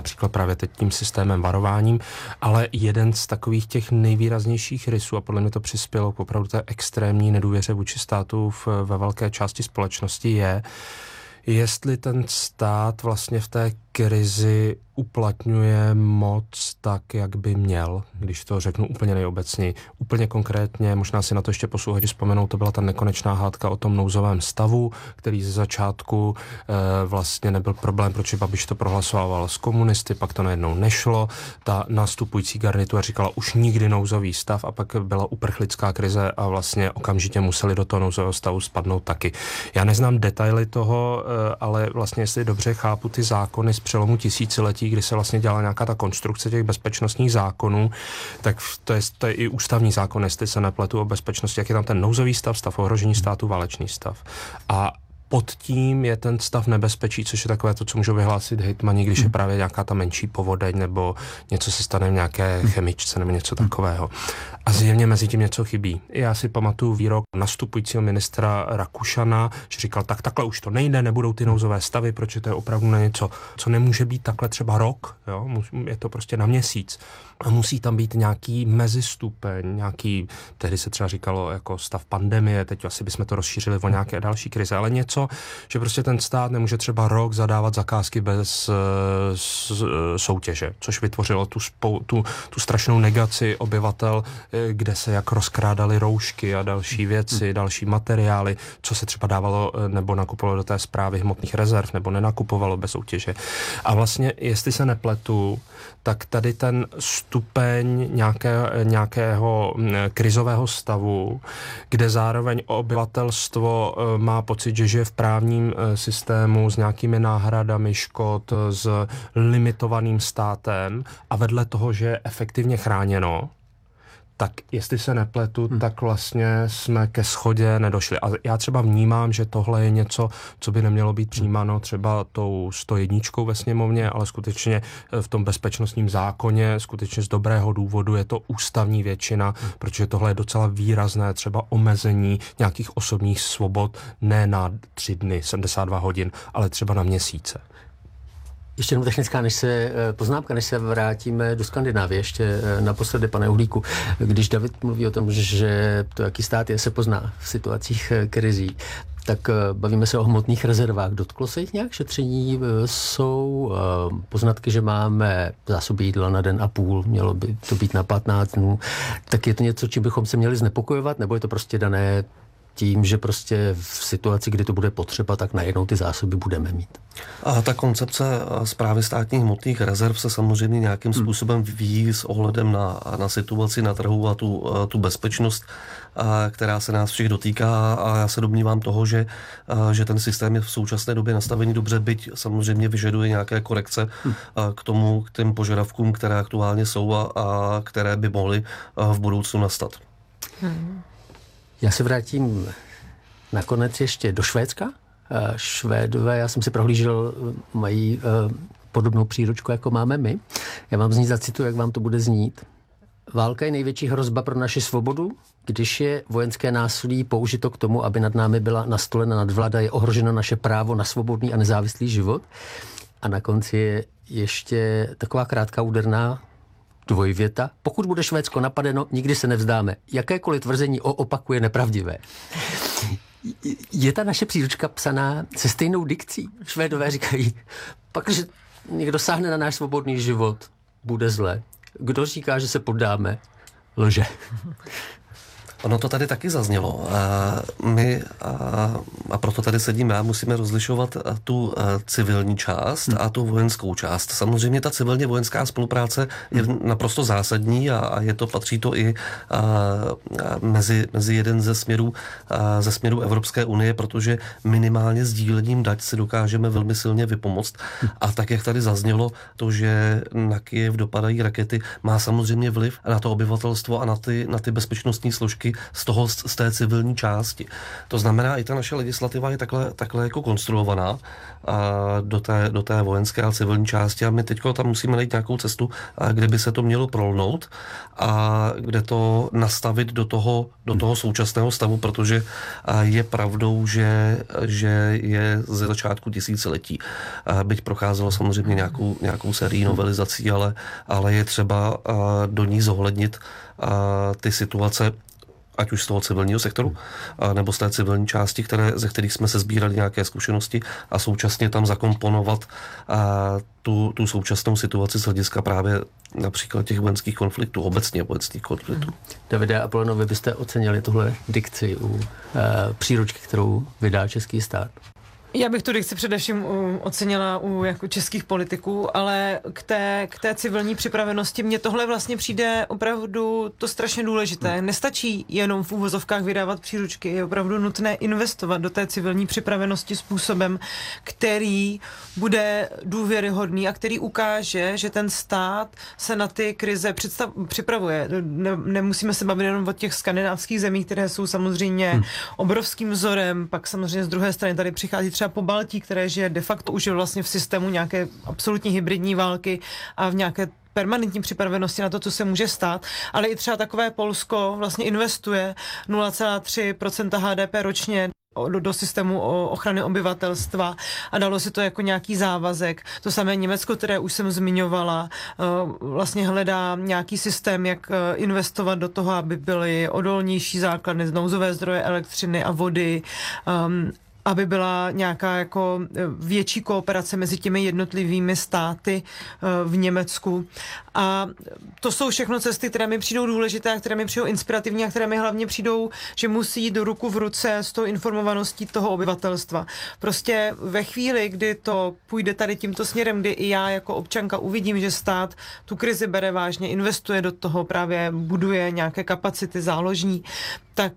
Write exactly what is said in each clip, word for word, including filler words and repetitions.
například právě teď tím systémem varováním, ale jeden z takových těch nejvýraznějších rysů, a podle mě to přispělo k opravdu té extrémní nedůvěře vůči státu v, ve velké části společnosti, je, jestli ten stát vlastně v té krizi uplatňuje moc tak, jak by měl, když to řeknu úplně nejobecněji. Úplně konkrétně, možná si na to ještě posluchači vzpomenou, to byla ta nekonečná hádka o tom nouzovém stavu, který ze začátku e, vlastně nebyl problém, protože Babiš to prohlasoval s komunisty, pak to najednou nešlo. Ta nastupující garnitura říkala už nikdy nouzový stav a pak byla uprchlická krize a vlastně okamžitě museli do toho nouzového stavu spadnout taky. Já neznám detaily toho, e, ale vlastně jestli dobře chápu ty zákony z přelomu tisíciletí, kdy se vlastně dělala nějaká ta konstrukce těch bezpečnostních zákonů, tak to je, to je i ústavní zákon, jestli se nepletu o bezpečnosti, jak je tam ten nouzový stav, stav ohrožení státu, válečný stav. A pod tím je ten stav nebezpečí, což je takové to, co můžou vyhlásit hejtmani, když je právě nějaká ta menší povodeň nebo něco se stane v nějaké chemičce nebo něco takového. A zjevně mezi tím něco chybí. Já si pamatuju výrok nastupujícího ministra Rakušana, že říkal, tak takhle už to nejde, nebudou ty nouzové stavy, protože to je opravdu na něco, co nemůže být takhle třeba rok, jo? Je to prostě na měsíc. A musí tam být nějaký mezistupeň, nějaký, tehdy se třeba říkalo jako stav pandemie, teď asi bychom to rozšířili o nějaké další krize, ale něco, že prostě ten stát nemůže třeba rok zadávat zakázky bez uh, soutěže, což vytvořilo tu, spou, tu, tu strašnou negaci obyvatel, kde se jak rozkrádaly roušky a další věci, další materiály, co se třeba dávalo nebo nakupovalo do té správy hmotných rezerv, nebo nenakupovalo bez soutěže. A vlastně, jestli se nepletu, tak tady ten stupeň nějaké, nějakého krizového stavu, kde zároveň obyvatelstvo má pocit, že žije v právním systému s nějakými náhradami škod, s limitovaným státem a vedle toho, že je efektivně chráněno, tak jestli se nepletu, hmm. tak vlastně jsme ke shodě nedošli. A já třeba vnímám, že tohle je něco, co by nemělo být přijímáno třeba tou sto jedna ve sněmovně, ale skutečně v tom bezpečnostním zákoně, skutečně z dobrého důvodu je to ústavní většina, hmm. protože tohle je docela výrazné třeba omezení nějakých osobních svobod, ne na tři dny, sedmdesát dva hodin, ale třeba na měsíce. Ještě jenom technická než se, poznámka, než se vrátíme do Skandinávie. Ještě naposledy, pane Uhlíku, když David mluví o tom, že to, jaký stát je, se pozná v situacích krizí, tak bavíme se o hmotných rezervách. Dotklo se jich nějak šetření? Jsou poznatky, že máme zásoby jídla na den a půl, mělo by to být na patnáct dnů. Tak je to něco, čím bychom se měli znepokojovat, nebo je to prostě dané tím, že prostě v situaci, kdy to bude potřeba, tak najednou ty zásoby budeme mít? A ta koncepce správy státních hmotných rezerv se samozřejmě nějakým hmm. způsobem vyvíjí s ohledem na, na situaci na trhu a tu, tu bezpečnost, a, která se nás všech dotýká, a já se domnívám toho, že, a, že ten systém je v současné době nastavený dobře, byť samozřejmě vyžaduje nějaké korekce hmm. a, k tomu, k těm požadavkům, které aktuálně jsou a, a které by mohly a, v budoucnu nastat. Hmm. Já se vrátím nakonec ještě do Švédska. Švédové, já jsem si prohlížel, mají podobnou příručku, jako máme my. Já vám z ní zacituju, jak vám to bude znít. Válka je největší hrozba pro naši svobodu. Když je vojenské násilí použito k tomu, aby nad námi byla nastolena nadvláda, je ohroženo naše právo na svobodný a nezávislý život. A na konci je ještě taková krátká úderná dvojvěta. Pokud bude Švédsko napadeno, nikdy se nevzdáme. Jakékoliv tvrzení o opaku je nepravdivé. Je ta naše příručka psaná se stejnou dikcí? Švédové říkají, pak, že někdo sáhne na náš svobodný život, bude zle. Kdo říká, že se poddáme, lže. Ono to tady taky zaznělo. My, a proto tady sedíme, a musíme rozlišovat tu civilní část a tu vojenskou část. Samozřejmě ta civilně vojenská spolupráce je naprosto zásadní a je to, patří to i mezi, mezi jeden ze směrů, ze směrů Evropské unie, protože minimálně sdílením dat si dokážeme velmi silně vypomoct. A tak, jak tady zaznělo, to, že na Kyjev dopadají rakety, má samozřejmě vliv na to obyvatelstvo a na ty, na ty bezpečnostní složky taky z toho, z té civilní části. To znamená, i ta naše legislativa je takhle, takhle jako konstruovaná do té, do té vojenské a civilní části a my teď tam musíme najít nějakou cestu, kde by se to mělo prolnout a kde to nastavit do toho, do toho současného stavu, protože je pravdou, že, že je ze začátku tisíciletí. Byť procházelo samozřejmě nějakou, nějakou sérii novelizací, ale, ale je třeba do ní zohlednit ty situace, ať už z toho civilního sektoru, nebo z té civilní části, které, ze kterých jsme se sbírali nějaké zkušenosti a současně tam zakomponovat tu, tu současnou situaci z hlediska právě například těch vojenských konfliktů, obecně vojenských konfliktů. Davide Apolano, vy byste ocenili tuhle dikci u uh, příručky, kterou vydá český stát? Já bych tu dikci především ocenila u jako českých politiků, ale k té, k té civilní připravenosti mně tohle vlastně přijde opravdu to strašně důležité. Nestačí jenom v úvozovkách vydávat příručky, je opravdu nutné investovat do té civilní připravenosti způsobem, který bude důvěryhodný a který ukáže, že ten stát se na ty krize představ, připravuje. Ne, nemusíme se bavit jenom o těch skandinávských zemích, které jsou samozřejmě hmm. obrovským vzorem, pak samozřejmě z druhé strany tady přichází třeba po Baltí, které žije de facto už je vlastně v systému nějaké absolutní hybridní války a v nějaké permanentní připravenosti na to, co se může stát, ale i třeba takové Polsko vlastně investuje nula celá tři procenta H D P ročně do, do systému ochrany obyvatelstva a dalo si to jako nějaký závazek. To samé Německo, které už jsem zmiňovala, vlastně hledá nějaký systém, jak investovat do toho, aby byly odolnější základny, nouzové zdroje elektřiny a vody, um, aby byla nějaká jako větší kooperace mezi těmi jednotlivými státy v Německu. A to jsou všechno cesty, které mi přijdou důležité, které mi přijdou inspirativní a které mi hlavně přijdou, že musí jít do ruku v ruce s tou informovaností toho obyvatelstva. Prostě ve chvíli, kdy to půjde tady tímto směrem, kdy i já jako občanka uvidím, že stát tu krizi bere vážně, investuje do toho, právě buduje nějaké kapacity záložní, tak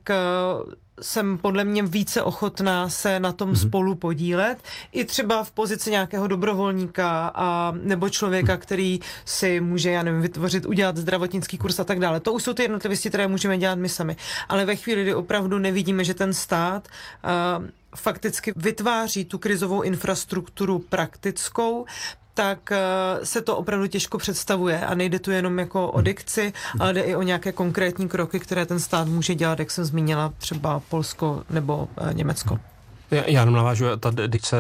jsem podle mě více ochotná se na tom mm-hmm. spolu podílet. I třeba v pozici nějakého dobrovolníka a nebo člověka, který si může, já nevím, vytvořit, udělat zdravotnický kurz a tak dále. To už jsou ty jednotlivosti, které můžeme dělat my sami. Ale ve chvíli, kdy opravdu nevidíme, že ten stát uh, fakticky vytváří tu krizovou infrastrukturu praktickou, tak se to opravdu těžko představuje a nejde tu jenom jako o dikci, ale jde i o nějaké konkrétní kroky, které ten stát může dělat, jak jsem zmínila, třeba Polsko nebo Německo. Já, já jenom navážu, ta dikce,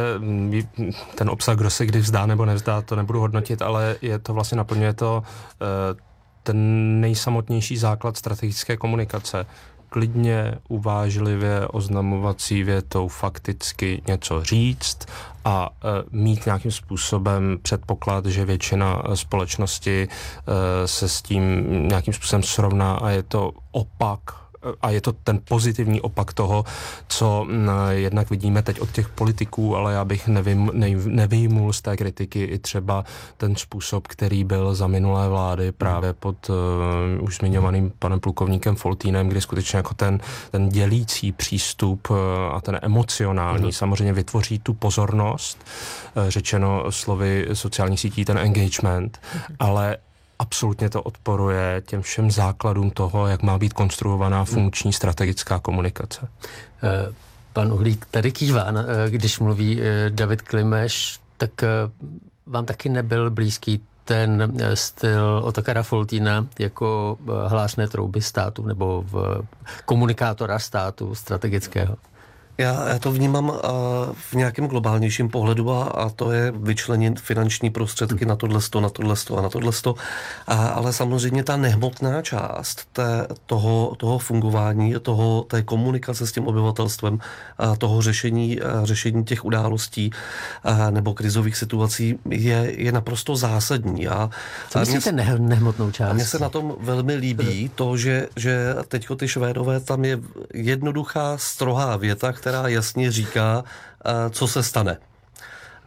ten obsah, kdo se kdy vzdá nebo nevzdá, to nebudu hodnotit, ale je to vlastně naplňuje to ten nejsamotnější základ strategické komunikace. Klidně, uvážlivě, oznamovací větou fakticky něco říct a e, mít nějakým způsobem předpoklad, že většina společnosti e, se s tím nějakým způsobem srovná a je to opak a je to ten pozitivní opak toho, co jednak vidíme teď od těch politiků, ale já bych nevím, nevyjmul z té kritiky i třeba ten způsob, který byl za minulé vlády právě pod uh, už zmiňovaným panem plukovníkem Foltýnem, kdy skutečně jako ten, ten dělící přístup uh, a ten emocionální mm. samozřejmě vytvoří tu pozornost, uh, řečeno slovy sociálních sítí, ten engagement, mm. ale absolutně to odporuje těm všem základům toho, jak má být konstruovaná funkční strategická komunikace. Pan Uhlík tady kývá, když mluví David Klimeš, tak vám taky nebyl blízký ten styl Otakara Foltýna jako hlásné trouby státu nebo v komunikátora státu strategického? Já, já to vnímám uh, v nějakém globálnějším pohledu a, a to je vyčlenit finanční prostředky na tohleto, na tohleto a na tohleto. A, ale samozřejmě ta nehmotná část té, toho, toho fungování, toho, té komunikace s tím obyvatelstvem, a toho řešení, a řešení těch událostí a, nebo krizových situací je, je naprosto zásadní. A, Co myslíte ne, nehmotnou část? A mně se na tom velmi líbí to, že, že teďko ty Švédové, tam je jednoduchá, strohá věta, která jasně říká, co se stane.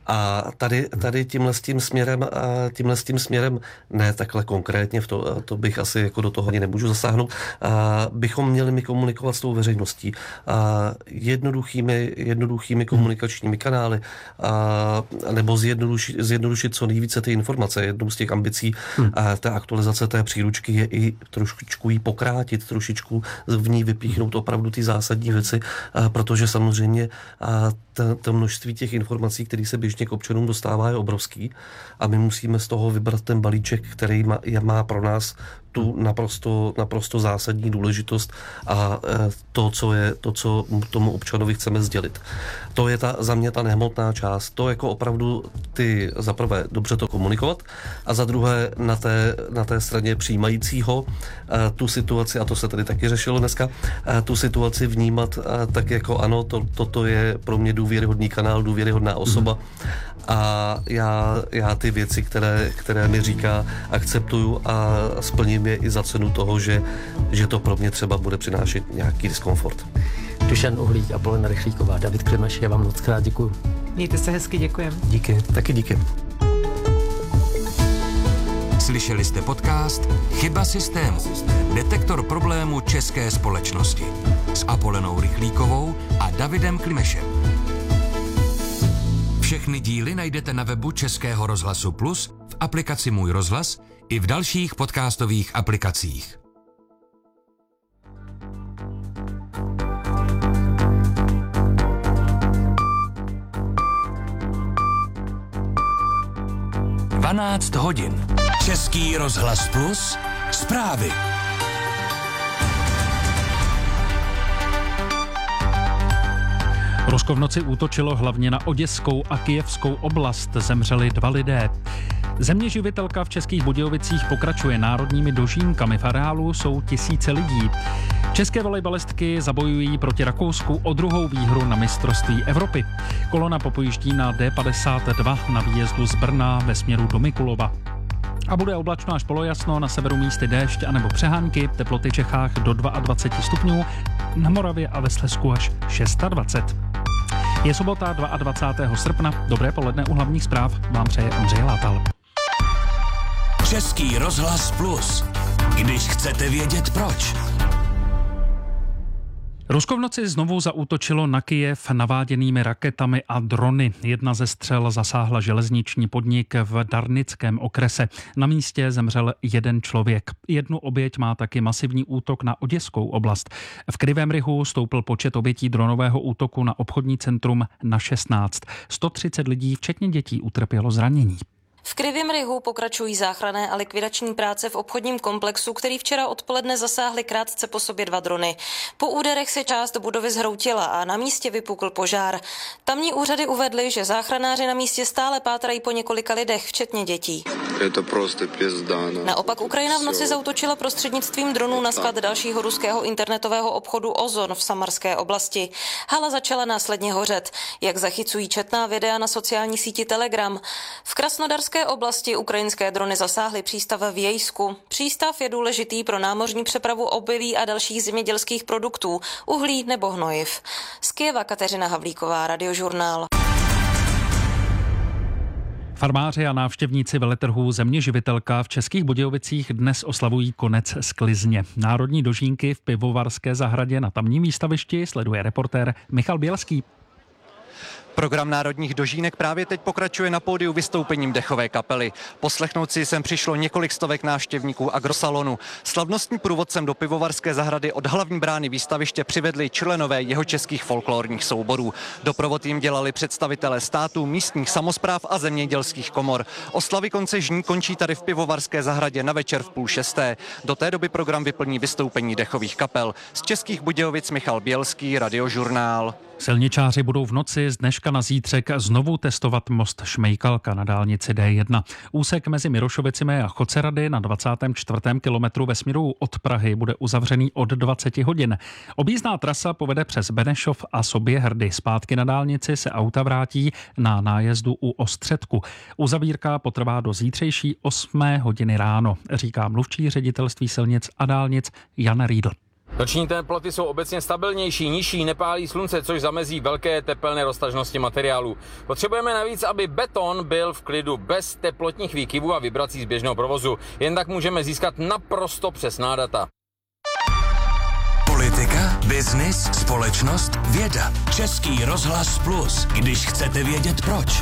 A tady, tady tímhle s tím směrem, tímhle s tím směrem, ne takhle konkrétně, v to, to bych asi jako do toho ani nemůžu zasáhnout, bychom měli mi komunikovat s tou veřejností jednoduchými, jednoduchými komunikačními kanály, nebo zjednodušit, zjednodušit co nejvíce ty informace. Jednou z těch ambicí hmm. té aktualizace té příručky je i trošičku ji pokrátit, trošičku v ní vypíchnout opravdu ty zásadní věci, protože samozřejmě to množství těch informací, které se běžně k občanům dostává, je obrovský a my musíme z toho vybrat ten balíček, který má, má pro nás tu naprosto, naprosto zásadní důležitost a to, co je, to, co tomu občanovi chceme sdělit. To je ta, za mě ta nehmotná část. To jako opravdu ty za prvé dobře to komunikovat a za druhé na té, na té straně přijímajícího tu situaci, a to se tady taky řešilo dneska, tu situaci vnímat tak jako ano, to, toto je pro mě důvěryhodný kanál, důvěryhodná osoba mm. a já, já ty věci, které, které mi říká, akceptuju a splním je i za cenu toho, že, že to pro mě třeba bude přinášet nějaký diskomfort. Dušan Uhlík a Polena Rychlíková, David Klimeš, já vám moc krát děkuju. Mějte se hezky, děkujem. Díky. Taky díky. Slyšeli jste podcast Chyba systému. Detektor problému české společnosti. S Apolenou Rychlíkovou a Davidem Klimešem. Všechny díly najdete na webu Českého rozhlasu Plus, v aplikaci Můj rozhlas i v dalších podcastových aplikacích. dvanáct hodin. Český rozhlas Plus. Zprávy. Rusko v noci útočilo hlavně na Oděskou a Kyjevskou oblast. Zemřeli dva lidé. Zeměživitelka v Českých Budějovicích pokračuje národními dožínkami. V areálu jsou tisíce lidí. České volejbalistky zabojují proti Rakousku o druhou výhru na mistrovství Evropy. Kolona popojíždí na D padesát dva na výjezdu z Brna ve směru do Mikulova. A bude oblačno až polojasno, na severu místy déšť anebo přehánky, teploty v Čechách do dvacet dva stupňů, na Moravě a ve Slezsku až dvacet šest. Je sobota dvacátého druhého srpna, dobré poledne u hlavních zpráv vám přeje Ondřej Látal. Český rozhlas Plus. Když chcete vědět proč. Rusko v noci znovu zaútočilo na Kyjev naváděnými raketami a drony. Jedna ze střel zasáhla železniční podnik v Darnickém okrese. Na místě zemřel jeden člověk. Jednu oběť má taky masivní útok na Oděskou oblast. V Krivém Rihu stoupl počet obětí dronového útoku na obchodní centrum na šestnáct. sto třicet lidí, včetně dětí, utrpělo zranění. V Krivém Rihu pokračují záchranné a likvidační práce v obchodním komplexu, který včera odpoledne zasáhly krátce po sobě dva drony. Po úderech se část budovy zhroutila a na místě vypukl požár. Tamní úřady uvedly, že záchranáři na místě stále pátrají po několika lidech, včetně dětí. Je to prostě pězdáno. Naopak Ukrajina v noci zaútočila prostřednictvím dronů na sklad dalšího ruského internetového obchodu Ozon v Samarské oblasti. Hala začala následně hořet, jak zachycují četná videa na sociální síti Telegram. V Krasnodarské oblasti ukrajinské drony zasáhly přístav v Jejsku. Přístav je důležitý pro námořní přepravu obilí a dalších zemědělských produktů, uhlí nebo hnojiv. Z Kyjeva Kateřina Havlíková, Radiožurnál. Farmáři a návštěvníci veletrhů Zeměživitelka v Českých Budějovicích dnes oslavují konec sklizně. Národní dožínky v Pivovarské zahradě na tamním výstavišti sleduje reportér Michal Bělský. Program národních dožínek právě teď pokračuje na pódiu vystoupením dechové kapely. Poslechnout si sem přišlo několik stovek návštěvníků agrosalonu. Slavnostní průvodcem do Pivovarské zahrady od hlavní brány výstaviště přivedli členové jihočeských folklorních souborů. Doprovod jim dělali představitelé států, místních samospráv a zemědělských komor. Oslavy konce žní končí tady v Pivovarské zahradě na večer v půl šesté. Do té doby program vyplní vystoupení dechových kapel. Z Českých Budějovic Michal Bělský, Radiožurnál. Silničáři budou v noci z dneška na zítřek znovu testovat most Šmejkalka na dálnici D jedna. Úsek mezi Mirošovicemi a Chocerady na dvacátém čtvrtém kilometru ve směru od Prahy bude uzavřený od dvacet hodin. Objízdná trasa povede přes Benešov a Soběhrdy. Zpátky na dálnici se auta vrátí na nájezdu u Ostředku. Uzavírka potrvá do zítřejší osmé hodiny ráno, říká mluvčí ředitelství silnic a dálnic Jan Riedl. Noční teploty jsou obecně stabilnější, nižší, nepálí slunce, což zamezí velké tepelné roztažnosti materiálu. Potřebujeme navíc, aby beton byl v klidu bez teplotních výkyvů a vibrací z běžného provozu. Jen tak můžeme získat naprosto přesná data. Politika, biznis, společnost, věda. Český rozhlas Plus, když chcete vědět proč.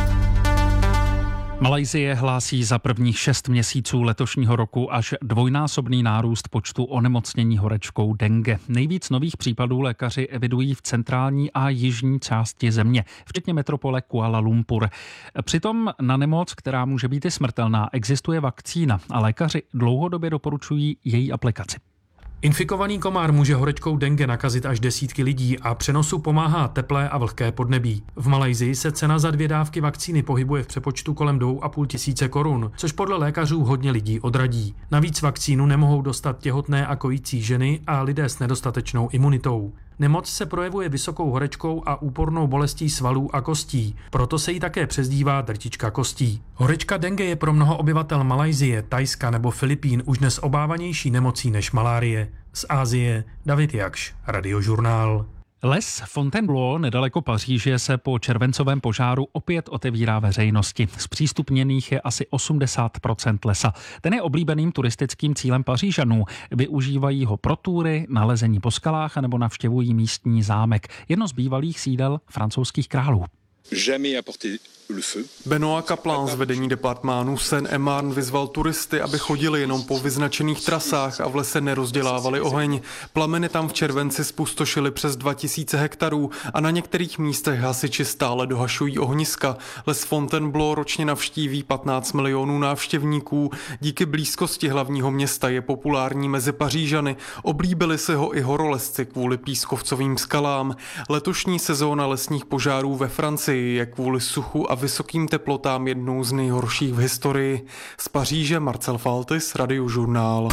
Malajsie hlásí za prvních šest měsíců letošního roku až dvojnásobný nárůst počtu onemocnění horečkou dengue. Nejvíc nových případů lékaři evidují v centrální a jižní části země, včetně metropole Kuala Lumpur. Přitom na nemoc, která může být i smrtelná, existuje vakcína a lékaři dlouhodobě doporučují její aplikaci. Infikovaný komár může horečkou dengue nakazit až desítky lidí a přenosu pomáhá teplé a vlhké podnebí. V Malajsii se cena za dvě dávky vakcíny pohybuje v přepočtu kolem dvou a půl tisíce korun, což podle lékařů hodně lidí odradí. Navíc vakcínu nemohou dostat těhotné a kojící ženy a lidé s nedostatečnou imunitou. Nemoc se projevuje vysokou horečkou a úpornou bolestí svalů a kostí, proto se jí také přezdívá drtička kostí. Horečka dengue je pro mnoho obyvatel Malajsie, Thajska nebo Filipín už dnes obávanější nemocí než malárie. Z Asie David Jakš, Radiožurnál. Les Fontainebleau nedaleko Paříže se po červencovém požáru opět otevírá veřejnosti. Zpřístupněných je asi osmdesát procent lesa. Ten je oblíbeným turistickým cílem Pařížanů. Využívají ho pro túry, nalezení po skalách anebo navštěvují místní zámek, jedno z bývalých sídel francouzských králů. Benoît Kaplan z vedení departmánu Seine-et-Marne vyzval turisty, aby chodili jenom po vyznačených trasách a v lese nerozdělávali oheň. Plameny tam v červenci spustošily přes dva tisíce hektarů a na některých místech hasiči stále dohašují ohniska. Les Fontainebleau ročně navštíví patnáct milionů návštěvníků. Díky blízkosti hlavního města je populární mezi Pařížany. Oblíbili si ho i horolezci kvůli pískovcovým skalám. Letošní sezóna lesních požárů ve Francii je kvůli suchu a vysokým teplotám jednou z nejhorších v historii. Z Paříže Marcel Faltis, Radiožurnál.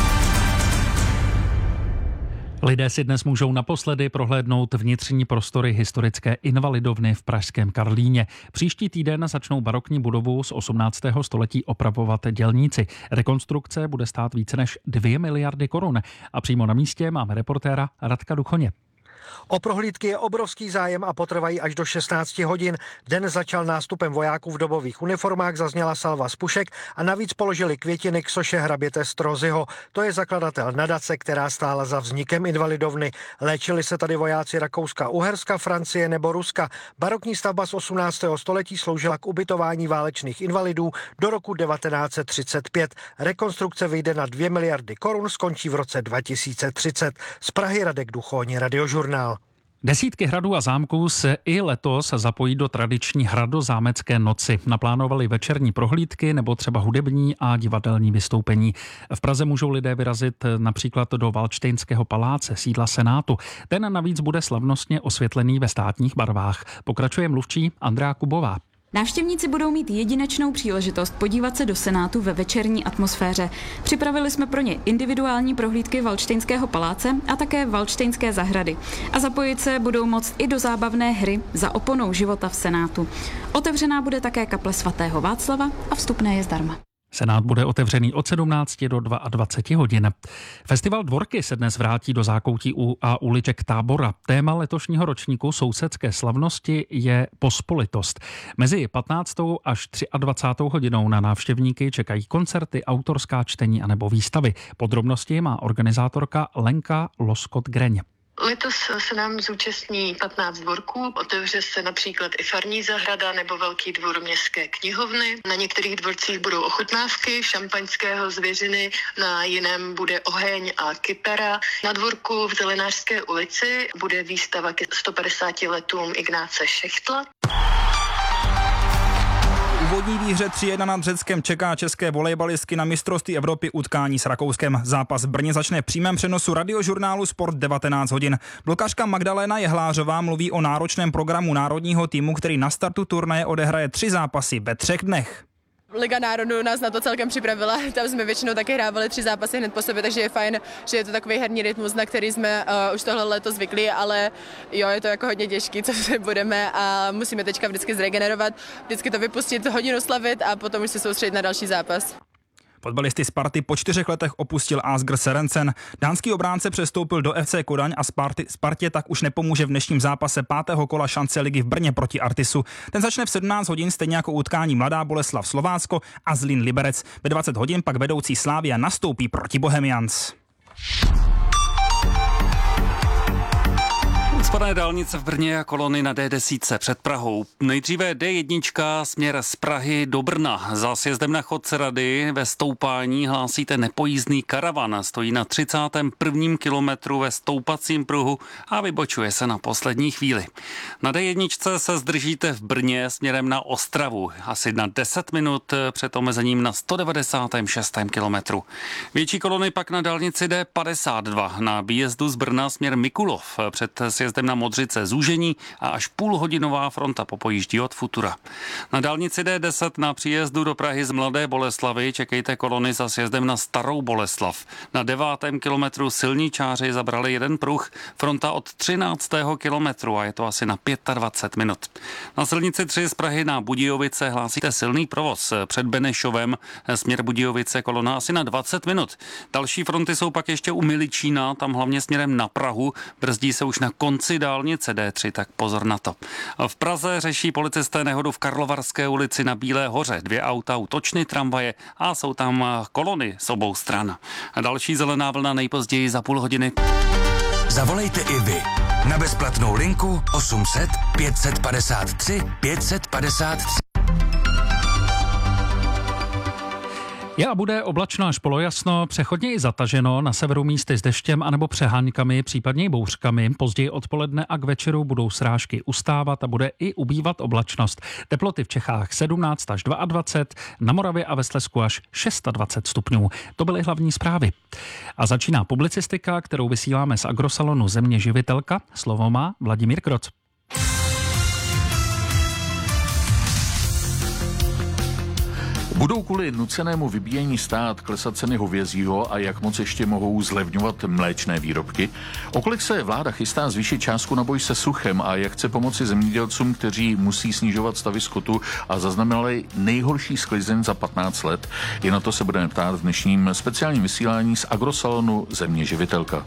Lidé si dnes můžou naposledy prohlédnout vnitřní prostory historické invalidovny v pražském Karlíně. Příští týden začnou barokní budovu z osmnáctého století opravovat dělníci. Rekonstrukce bude stát více než dvě miliardy korun. A přímo na místě máme reportéra Radka Duchoně. O prohlídky je obrovský zájem a potrvají až do šestnácti hodin. Den začal nástupem vojáků v dobových uniformách, zazněla salva z pušek a navíc položili květiny k soše hraběte Strozyho. To je zakladatel nadace, která stála za vznikem invalidovny. Léčili se tady vojáci Rakouska, Uherska, Francie nebo Ruska. Barokní stavba z osmnáctého století sloužila k ubytování válečných invalidů do roku devatenáct set třicet pět. Rekonstrukce vyjde na dvě miliardy korun, skončí v roce dva tisíce třicet. Z Prahy Radek Duchoň, Radiožurnál. Desítky hradů a zámků se i letos zapojí do tradiční hradozámecké noci. Naplánovali večerní prohlídky nebo třeba hudební a divadelní vystoupení. V Praze můžou lidé vyrazit například do Valdštejnského paláce, sídla Senátu. Ten navíc bude slavnostně osvětlený ve státních barvách. Pokračuje mluvčí Andrea Kubová. Návštěvníci budou mít jedinečnou příležitost podívat se do Senátu ve večerní atmosféře. Připravili jsme pro ně individuální prohlídky Valdštejnského paláce a také Valdštejnské zahrady. A zapojit se budou moct i do zábavné hry Za oponou života v Senátu. Otevřená bude také kaple svatého Václava a vstupné je zdarma. Senát bude otevřený od sedmnácti do dvaceti dvou hodin. Festival Dvorky se dnes vrátí do zákoutí a uliček Tábora. Téma letošního ročníku sousedské slavnosti je pospolitost. Mezi patnáctou až dvacátou třetí hodinou na návštěvníky čekají koncerty, autorská čtení anebo výstavy. Podrobnosti má organizátorka Lenka Loskot-Greň. Letos se nám zúčastní patnáct dvorků, otevře se například i farní zahrada nebo velký dvůr městské knihovny. Na některých dvorcích budou ochutnávky šampaňského zvěřiny, na jiném bude oheň a kytara. Na dvorku v Zelenářské ulici bude výstava ke sto padesáti letům Ignáce Šechtla. Úvodní výhře tři jedna nad Řeckem čeká české volejbalistky na mistrovství Evropy utkání s Rakouskem. Zápas v Brně začne v přímém přenosu Radiožurnálu Sport devatenáct hodin. Blokařka Magdalena Jehlářová mluví o náročném programu národního týmu, který na startu turnaje odehraje tři zápasy ve třech dnech. Liga národů nás na to celkem připravila, tam jsme většinou také hrávali tři zápasy hned po sobě, takže je fajn, že je to takový herní rytmus, na který jsme uh, už tohle leto zvyklí, ale jo, je to jako hodně těžký, co se budeme a musíme teďka vždycky zregenerovat, vždycky to vypustit, hodinu slavit a potom už se soustředit na další zápas. Fotbalisty Sparty po čtyřech letech opustil Asger Sørensen. Dánský obránce přestoupil do F C Kodaň a Sparty, Spartě tak už nepomůže v dnešním zápase pátého kola šance ligy v Brně proti Artisu. Ten začne v sedmnáct hodin, stejně jako utkání Mladá Boleslav Slovácko a Zlín Liberec. Ve dvacet hodin pak vedoucí Slavia nastoupí proti Bohemians. Ucpané dálnice v Brně a kolony na D deset před Prahou. Nejdříve D jedna směr z Prahy do Brna. Za sjezdem na chodce Rady ve stoupání hlásíte nepojízdný karavan. Stojí na třicátém prvním kilometru ve stoupacím pruhu a vybočuje se na poslední chvíli. Na D jedna se zdržíte v Brně směrem na Ostravu. Asi na deset minut před omezením na sto devadesátém šestém kilometru. Větší kolony pak na dálnici D padesát dva na výjezdu z Brna směr Mikulov. Před sjezdem na Modřice zúžení a až půlhodinová fronta popojíždí od Futura. Na dálnici D deset na příjezdu do Prahy z Mladé Boleslavy čekejte kolony za sjezdem na Starou Boleslav. Na devátém kilometru silničáři zabrali jeden pruh, fronta od třináctého kilometru a je to asi na dvacet pět minut. Na silnici tři z Prahy na Budějovice hlásíte silný provoz. Před Benešovem směr Budějovice kolona asi na dvacet minut. Další fronty jsou pak ještě u Miličína, tam hlavně směrem na Prahu. Brzdí se už na konci dálnice D tři, tak pozor na to. V Praze řeší policisté nehodu v Karlovarské ulici na Bílé hoře. Dvě auta, útočny tramvaje a jsou tam kolony z obou stran. Další zelená vlna nejpozději za půl hodiny. Zavolejte i vy na bezplatnou linku osm set pět set padesát tři pět set padesát tři. Je a bude oblačno až polojasno, přechodně i zataženo, na severu místy s deštěm anebo přeháňkami, případně i bouřkami. Později odpoledne a k večeru budou srážky ustávat a bude i ubývat oblačnost. Teploty v Čechách sedmnáct až dvacet dva, na Moravě a ve Slezsku až dvacet šest stupňů. To byly hlavní zprávy. A začíná publicistika, kterou vysíláme z agrosalonu Země živitelka. Slovo má Vladimír Kroc. Budou kvůli nucenému vybíjení stát klesat ceny hovězího a jak moc ještě mohou zlevňovat mléčné výrobky? O kolik se vláda chystá zvýšit částku na boj se suchem a jak chce pomoci zemědělcům, kteří musí snižovat stavy skotu a zaznamenali nejhorší sklizeň za patnáct let? I na to se budeme ptát v dnešním speciálním vysílání z agrosalonu Země živitelka.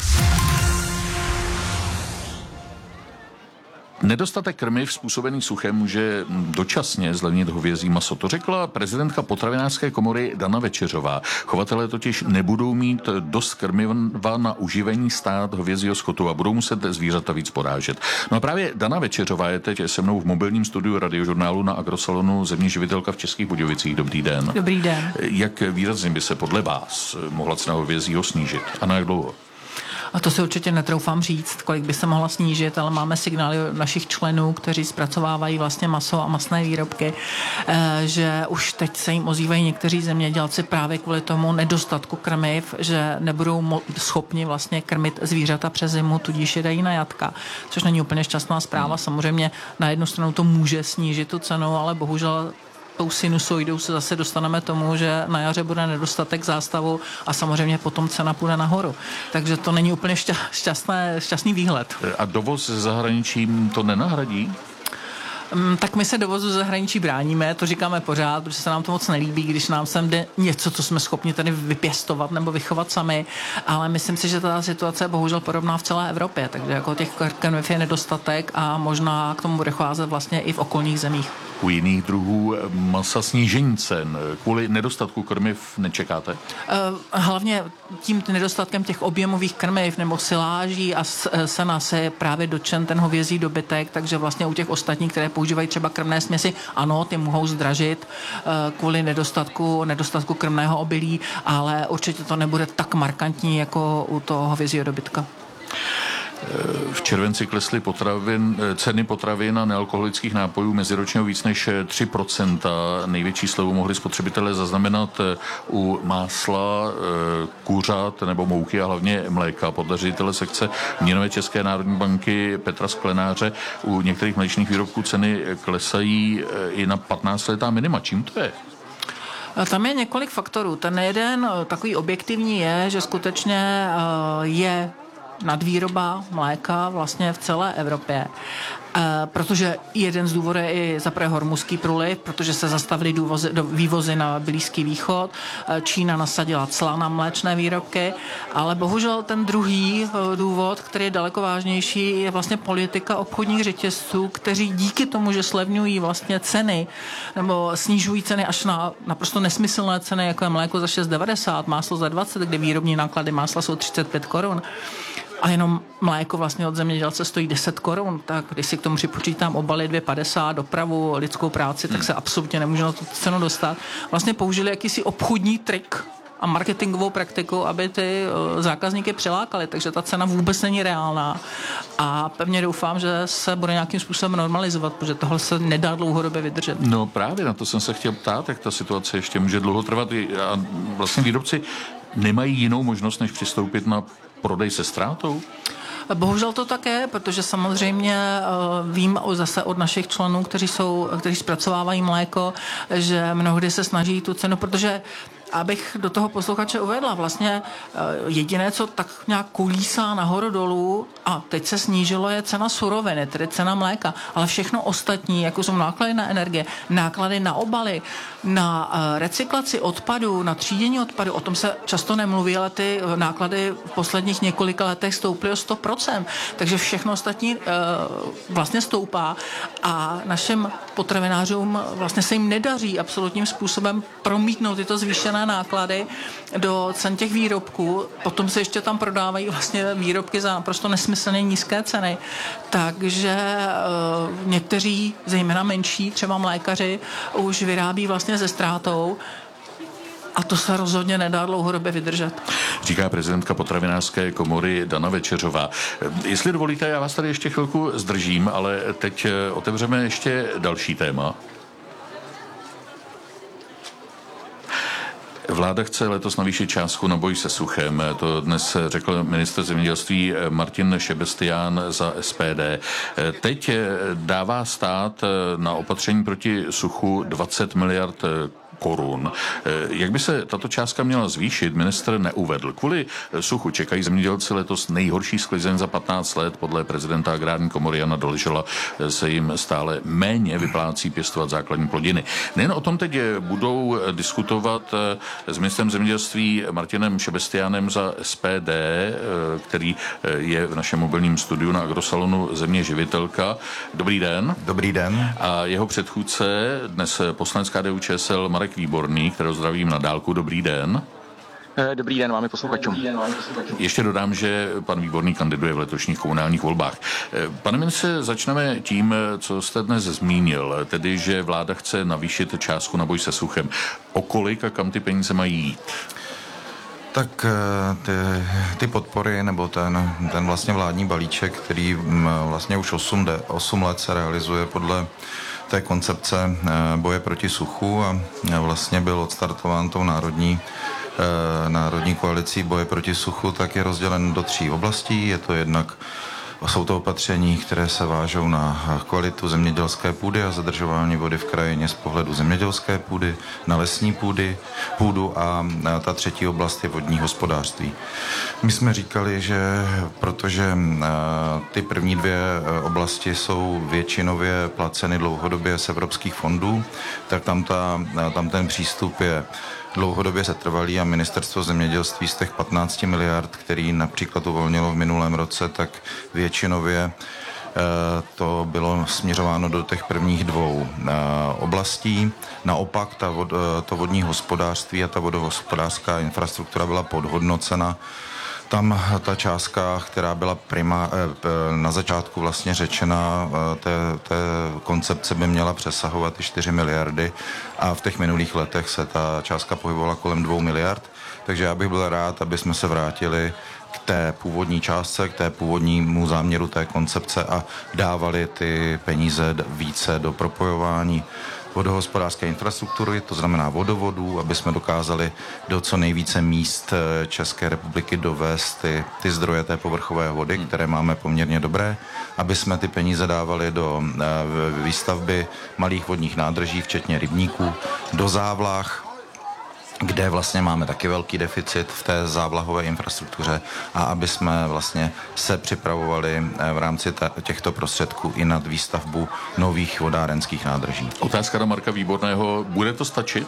Nedostatek krmiv způsobený suchem může dočasně zlevnit hovězí maso. To řekla prezidentka potravinářské komory Dana Večeřová. Chovatelé totiž nebudou mít dost krmiva na uživení stát hovězího skotu a budou muset zvířata víc porážet. No a právě Dana Večeřová je teď se mnou v mobilním studiu Radiožurnálu na agrosalonu Země živitelka v Českých Budějovicích. Dobrý den. Dobrý den. Jak výrazně by se podle vás mohla cena hovězího snížit a na jak dlouho? A to si určitě netroufám říct, kolik by se mohla snížit, ale máme signály našich členů, kteří zpracovávají vlastně maso a masné výrobky, že už teď se jim ozývají někteří zemědělci právě kvůli tomu nedostatku krmiv, že nebudou schopni vlastně krmit zvířata přes zimu, tudíž je dají na jatka, což není úplně šťastná zpráva. Samozřejmě na jednu stranu to může snížit tu cenu, ale bohužel tou sinusoidou se zase dostaneme tomu, že na jaře bude nedostatek zástavu a samozřejmě potom cena půjde nahoru. Takže to není úplně šťastné, šťastný výhled. A dovoz ze zahraničím to nenahradí? Tak my se dovozu zahraničí bráníme, to říkáme pořád, protože se nám to moc nelíbí, když nám sem jde něco, co jsme schopni tady vypěstovat nebo vychovat sami, ale myslím si, že ta situace je bohužel podobná v celé Evropě, takže jako těch krmiv je nedostatek a možná k tomu bude cházet vlastně i v okolních zemích. U jiných druhů masa snížení cen kvůli nedostatku krmiv nečekáte? Hlavně tím nedostatkem těch objemových krmiv nebo siláží a sena se je právě dotčen ten hovězí dobytek, takže vlastně u těch ostatních, které používají třeba krmné směsi, ano, ty mohou zdražit kvůli nedostatku, nedostatku krmného obilí, ale určitě to nebude tak markantní jako u toho hovězího dobytka. V červenci klesly potravin, ceny potravin a nealkoholických nápojů meziročně o víc než tři procenta. Největší slevu mohli spotřebitelé zaznamenat u másla, kuřat nebo mouky a hlavně mléka. Podle ředitele sekce měnové České národní banky Petra Sklenáře u některých mléčných výrobků ceny klesají i na patnáctiletá minima. Čím to je? Tam je několik faktorů. Ten jeden takový objektivní je, že skutečně je nadvýroba mléka vlastně v celé Evropě. E, protože jeden z důvodů je i zaprvé hormuzský průliv, protože se zastavily důvozy, do, vývozy na Blízký východ, e, Čína nasadila cla na mléčné výrobky, ale bohužel ten druhý e, důvod, který je daleko vážnější, je vlastně politika obchodních řetězců, kteří díky tomu, že slevňují vlastně ceny nebo snižují ceny až na naprosto nesmyslné ceny, jako je mléko za šest devadesát, máslo za dvacet, kde výrobní náklady másla jsou třicet pět korun. A jenom mléko vlastně od zemědělce stojí deset korun, tak když si k tomu připočítám obaly dvě padesát, dopravu, lidskou práci, tak se absolutně nemůže na tu cenu dostat. Vlastně použili jakýsi obchodní trik a marketingovou praktiku, aby ty zákazníky přilákali, takže ta cena vůbec není reálná. A pevně doufám, že se bude nějakým způsobem normalizovat, protože tohle se nedá dlouhodobě vydržet. No právě na to jsem se chtěl ptát, jak ta situace ještě může dlouho trvat. A vlastně výrobci nemají jinou možnost, než přistoupit na prodej se ztrátou? Bohužel to také, protože samozřejmě vím zase od našich členů, kteří jsou, kteří zpracovávají mléko, že mnohdy se snaží tu cenu, protože abych do toho posluchače uvedla, vlastně jediné, co tak nějak kulísá nahoru dolů, a teď se snížilo, je cena suroviny, tedy cena mléka, ale všechno ostatní, jako jsou náklady na energie, náklady na obaly, na recyklaci odpadů, na třídění odpadů, o tom se často nemluví, ale ty náklady v posledních několika letech stouply o sto procent, takže všechno ostatní vlastně stoupá a našim potravinářům vlastně se jim nedaří absolutním způsobem promítnout tyto zvýšené náklady do cen těch výrobků, potom se ještě tam prodávají vlastně výrobky za naprosto nesmyslně nízké ceny. Takže e, někteří, zejména menší, třeba mlékaři, už vyrábí vlastně se ztrátou. A to se rozhodně nedá dlouhodobě vydržet. Říká prezidentka potravinářské komory Dana Večeřová. Jestli dovolíte, já vás tady ještě chvilku zdržím, ale teď otevřeme ještě další téma. Vláda chce letos navýšit částku na boj se suchem. To dnes řekl ministr zemědělství Martin Šebestián za S P D. Teď dává stát na opatření proti suchu dvacet miliard korun. Jak by se tato částka měla zvýšit, ministr neuvedl. Kvůli suchu čekají zemědělci letos nejhorší sklizeň za patnáct let. Podle prezidenta agrární komory Jana Doležela se jim stále méně vyplácí pěstovat základní plodiny. Nejen o tom teď budou diskutovat s ministrem zemědělství Martinem Šebestiánem za S P D, který je v našem mobilním studiu na Agrosalonu Země živitelka. Dobrý den. Dobrý den. A jeho předchůdce, dnes poslanec K D U Č S L Marek Výborný, kterého zdravím na dálku. Dobrý den. Dobrý den vám i posluchačům. Ještě dodám, že pan Výborný kandiduje v letošních komunálních volbách. Pane ministře, začneme tím, co jste dnes zmínil, tedy, že vláda chce navýšit částku na boj se suchem. O kolik a kam ty peníze mají jít? Tak ty, ty podpory, nebo ten, ten vlastně vládní balíček, který vlastně už osm let se realizuje podle té koncepce boje proti suchu a vlastně byl odstartován tou národní, národní koalicí boje proti suchu, tak je rozdělen do tří oblastí. Je to jednak Jsou to opatření, které se vážou na kvalitu zemědělské půdy a zadržování vody v krajině z pohledu zemědělské půdy, na lesní půdy, půdu a ta třetí oblast je vodní hospodářství. My jsme říkali, že protože ty první dvě oblasti jsou většinově placeny dlouhodobě z evropských fondů, tak tam, ta, tam ten přístup je dlouhodobě setrvalý a ministerstvo zemědělství z těch patnácti miliard, který například uvolnilo v minulém roce, tak většinově to bylo směřováno do těch prvních dvou oblastí. Naopak ta vod, to vodní hospodářství a ta vodohospodářská infrastruktura byla podhodnocena. Tam ta částka, která byla prima, na začátku vlastně řečena, té, té koncepce by měla přesahovat i čtyři miliardy a v těch minulých letech se ta částka pohybovala kolem dvou miliard. Takže já bych byl rád, aby jsme se vrátili k té původní částce, k té původnímu záměru té koncepce a dávali ty peníze více do propojování vodohospodářské infrastruktury, to znamená vodovodů, aby jsme dokázali do co nejvíce míst České republiky dovést ty, ty zdroje té povrchové vody, které máme poměrně dobré, aby jsme ty peníze dávali do výstavby malých vodních nádrží, včetně rybníků, do závlah, kde vlastně máme taky velký deficit v té závlahové infrastruktuře a aby jsme vlastně se připravovali v rámci těchto prostředků i nad výstavbu nových vodárenských nádrží. Otázka na Marka Výborného. Bude to stačit?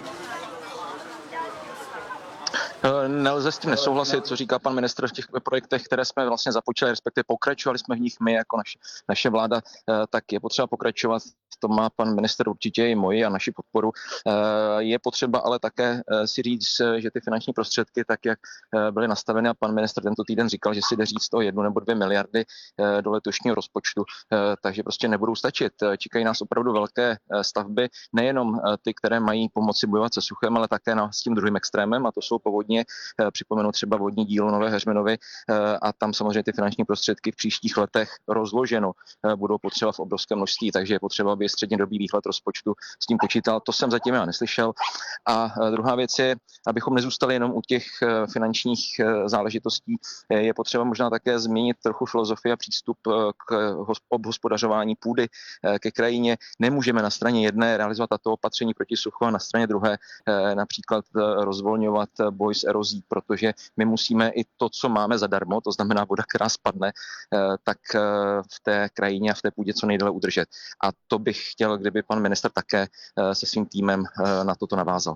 Nelze s tím nesouhlasit, co říká pan ministr v těch projektech, které jsme vlastně započali, respektive pokračovali jsme v nich my jako naš, naše vláda, tak je potřeba pokračovat. To má pan ministr určitě i moji a naši podporu. Je potřeba ale také si říct, že ty finanční prostředky, tak jak byly nastaveny, a pan ministr tento týden říkal, že si jde říct o jednu nebo dvě miliardy do letošního rozpočtu, takže prostě nebudou stačit. Čekají nás opravdu velké stavby, nejenom ty, které mají pomoci bojovat se suchem, ale také s tím druhým extrémem, a to jsou povodně. Připomenu třeba vodní dílo Nové Heřminovy, a tam samozřejmě ty finanční prostředky v příštích letech rozloženo budou potřeba v obrovském množství, takže je potřeba, aby střednědobý výhled rozpočtu s tím počítal. To jsem zatím já neslyšel. A druhá věc je, abychom nezůstali jenom u těch finančních záležitostí, je potřeba možná také změnit trochu filozofii a přístup k obhospodařování půdy ke krajině. Nemůžeme na straně jedné realizovat tato opatření proti suchu a na straně druhé například rozvolňovat boj s erozí, protože my musíme i to, co máme zadarmo, to znamená voda, která spadne, tak v té krajině a v té půdě co nejdéle udržet. A to bych chtěl, kdyby pan ministr také se svým týmem na toto navázal.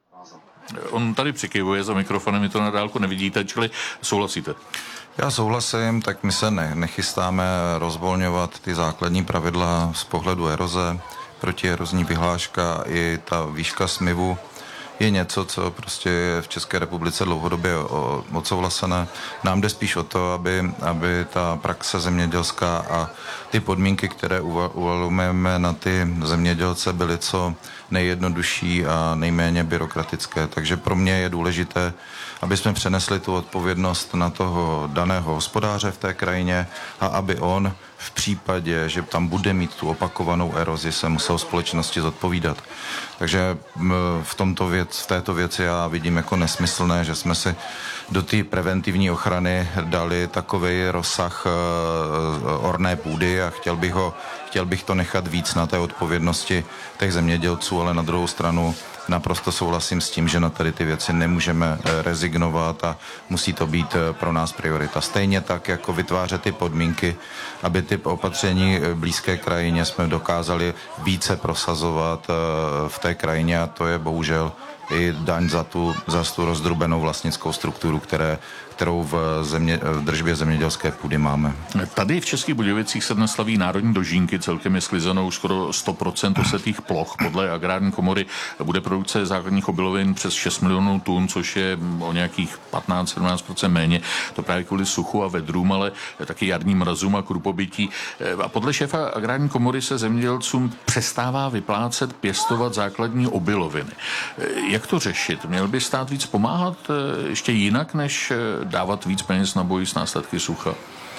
On tady přikyvuje za mikrofonem, my to na dálku nevidíte, čili souhlasíte? Já souhlasím, tak my se ne, nechystáme rozvolňovat ty základní pravidla z pohledu eroze, protierozní vyhláška i ta výška smyvu je něco, co prostě je v České republice dlouhodobě odsouhlasené. Nám jde spíš o to, aby, aby ta praxe zemědělská a ty podmínky, které uvalujeme na ty zemědělce, byly co nejjednodušší a nejméně byrokratické. Takže pro mě je důležité, aby jsme přenesli tu odpovědnost na toho daného hospodáře v té krajině a aby on v případě, že tam bude mít tu opakovanou erozi, se musel společnosti zodpovídat. Takže v, tomto věc, v této věci já vidím jako nesmyslné, že jsme si do té preventivní ochrany dali takovej rozsah orné půdy a chtěl bych, ho, chtěl bych to nechat víc na té odpovědnosti těch zemědělců, ale na druhou stranu naprosto souhlasím s tím, že na tady ty věci nemůžeme rezignovat a musí to být pro nás priorita. Stejně tak, jako vytvářet ty podmínky, aby ty opatření blízké krajině jsme dokázali více prosazovat v té krajině, a to je bohužel i daň za tu, za tu rozdrubenou vlastnickou strukturu, které, kterou v, země, v držbě zemědělské půdy máme. Tady v Českých Budějovicích se dnes slaví národní dožínky, celkem je sklizeno už skoro sto procent osetých ploch. Podle Agrární komory bude produkce základních obilovin přes šest milionů tun, což je o nějakých patnáct až sedmnáct procent méně. To právě kvůli suchu a vedrům, ale taky jarním mrazům a krupobytí. A podle šéfa Agrární komory se zemědělcům přestává vyplácet pěstovat základní obiloviny. Jak to řešit? Měl by stát víc pomáhat ještě jinak, než dávat víc peněz na boj s následky sucha?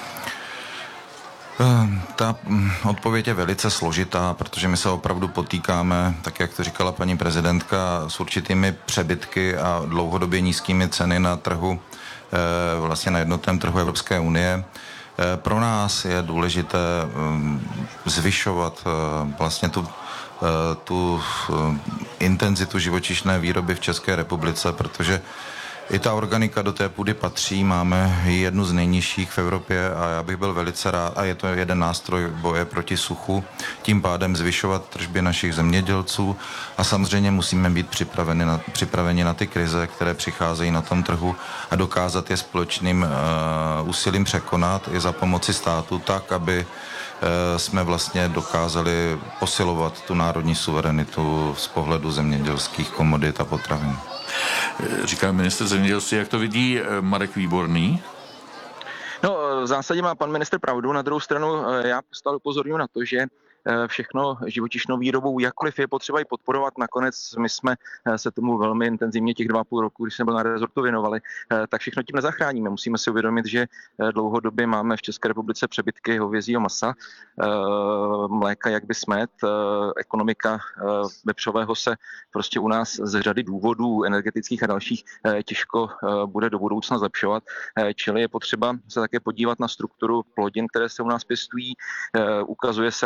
Ta odpověď je velice složitá, protože my se opravdu potýkáme, tak jak to říkala paní prezidentka, s určitými přebytky a dlouhodobě nízkými ceny na trhu, vlastně na jednotném trhu Evropské unie. Pro nás je důležité zvyšovat vlastně tu tu intenzitu živočišné výroby v České republice, protože i ta organika do té půdy patří, máme jednu z nejnižších v Evropě a já bych byl velice rád, a je to jeden nástroj boje proti suchu, tím pádem zvyšovat tržby našich zemědělců a samozřejmě musíme být připraveni na, připraveni na ty krize, které přicházejí na tom trhu a dokázat je společným uh, úsilím překonat i za pomoci státu tak, aby jsme vlastně dokázali posilovat tu národní suverenitu z pohledu zemědělských komodit a potravin. Říká ministr zemědělství, jak to vidí Marek Výborný? No, v zásadě má pan ministr pravdu, na druhou stranu já stále upozorňuji na to, že všechno živočišnou výrobou, jakkoliv je potřeba i podporovat. Nakonec my jsme se tomu velmi intenzivně těch dva a půl roku, když jsme byl na rezortu věnovali, tak všechno tím nezachráníme. Musíme si uvědomit, že dlouhodobě máme v České republice přebytky hovězího masa, mléka jak by smet, ekonomika vepřového se prostě u nás z řady důvodů energetických a dalších těžko bude do budoucna zlepšovat. Čili je potřeba se také podívat na strukturu plodin, které se u nás pěstují. Ukazuje se, já jsem o tom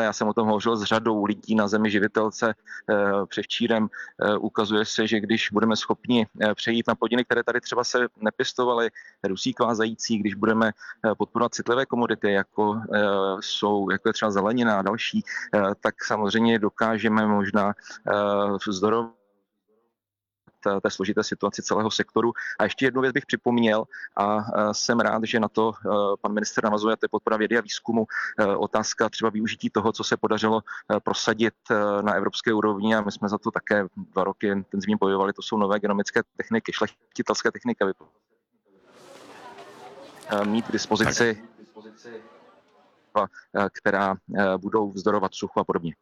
tom hovořil s řadou lidí na zemi živitelce převčírem. Ukazuje se, že když budeme schopni přejít na plodiny, které tady třeba se nepěstovaly, dusík vázající, když budeme podporovat citlivé komodity, jako jsou, jako je třeba zelenina a další, tak samozřejmě dokážeme možná vzdorovat té složité situaci celého sektoru. A ještě jednu věc bych připomněl a jsem rád, že na to pan ministr navazuje, to je podpora vědy a výzkumu. Otázka třeba využití toho, co se podařilo prosadit na evropské úrovni a my jsme za to také dva roky intenzivně bojovali, to jsou nové genomické techniky, šlechtitelské techniky. Mít k dispozici, která budou vzdorovat suchu a podobně.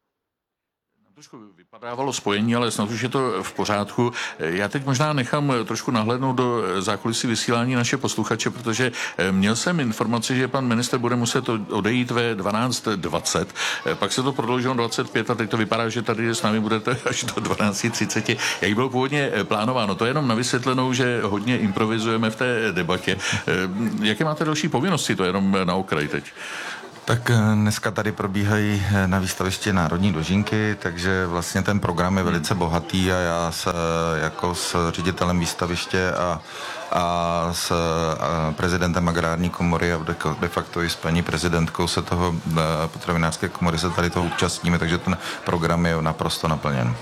Trošku vypadávalo spojení, ale snad už je to v pořádku. Já teď možná nechám trošku nahlédnout do zákulisí vysílání naše posluchače, protože měl jsem informaci, že pan minister bude muset odejít ve dvanáct dvacet, pak se to prodloužilo dvacet pět a teď to vypadá, že tady s námi budete až do dvanáct třicet, jak bylo původně plánováno. To je jenom na vysvětlenou, že hodně improvizujeme v té debatě. Jaké máte další povinnosti, to je jenom na okraj teď? Tak dneska tady probíhají na výstavišti Národní dožínky, takže vlastně ten program je velice bohatý a já se jako s ředitelem výstaviště a a s prezidentem agrární komory a de facto i s paní prezidentkou se toho potravinářské komory se tady toho účastníme, takže ten program je naprosto naplněn.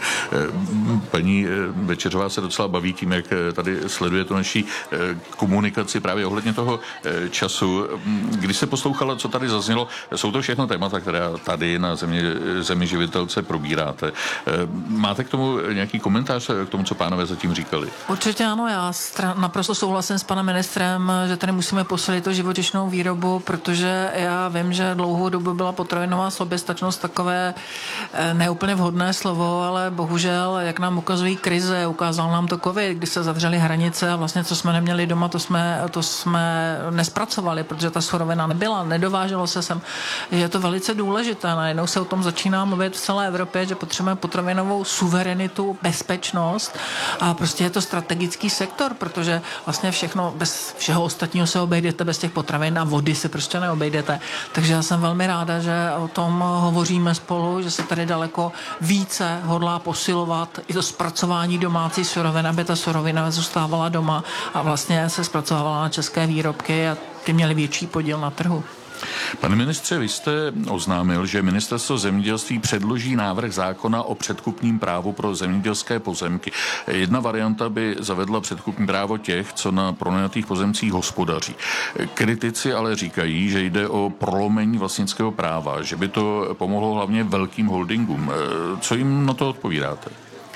Paní Večeřová se docela baví tím, jak tady sleduje tu naší komunikaci právě ohledně toho času. Když se poslouchala, co tady zaznělo, jsou to všechno témata, které tady na zemi, zemi živitelce probíráte. Máte k tomu nějaký komentář k tomu, co pánové zatím říkali? Určitě ano, já stra- naprosto souhlasím s panem ministrem, že tady musíme posilit to živočišnou výrobu, protože já vím, že dlouhou dobu byla potravinová soběstačnost takové neúplně vhodné slovo, ale bohužel, jak nám ukazují krize, ukázal nám to covid, kdy se zavřely hranice a vlastně, co jsme neměli doma, to jsme, to jsme nespracovali, protože ta surovina nebyla, nedováželo se sem. Je to velice důležité, najednou se o tom začíná mluvit v celé Evropě, že potřebujeme potravinovou suverenitu, bezpečnost a prostě je to strategický sektor, protože vlastně všechno, bez všeho ostatního se obejdete, bez těch potravin a vody se prostě neobejdete. Takže já jsem velmi ráda, že o tom hovoříme spolu, že se tady daleko více hodlá posilovat i to zpracování domácí surovin, aby ta surovina zůstávala doma a vlastně se zpracovávala na české výrobky a ty měly větší podíl na trhu. Pane ministře, vy jste oznámil, že ministerstvo zemědělství předloží návrh zákona o předkupním právu pro zemědělské pozemky. Jedna varianta by zavedla předkupní právo těch, co na pronajatých pozemcích hospodaří. Kritici ale říkají, že jde o prolomení vlastnického práva, že by to pomohlo hlavně velkým holdingům. Co jim na to odpovídáte?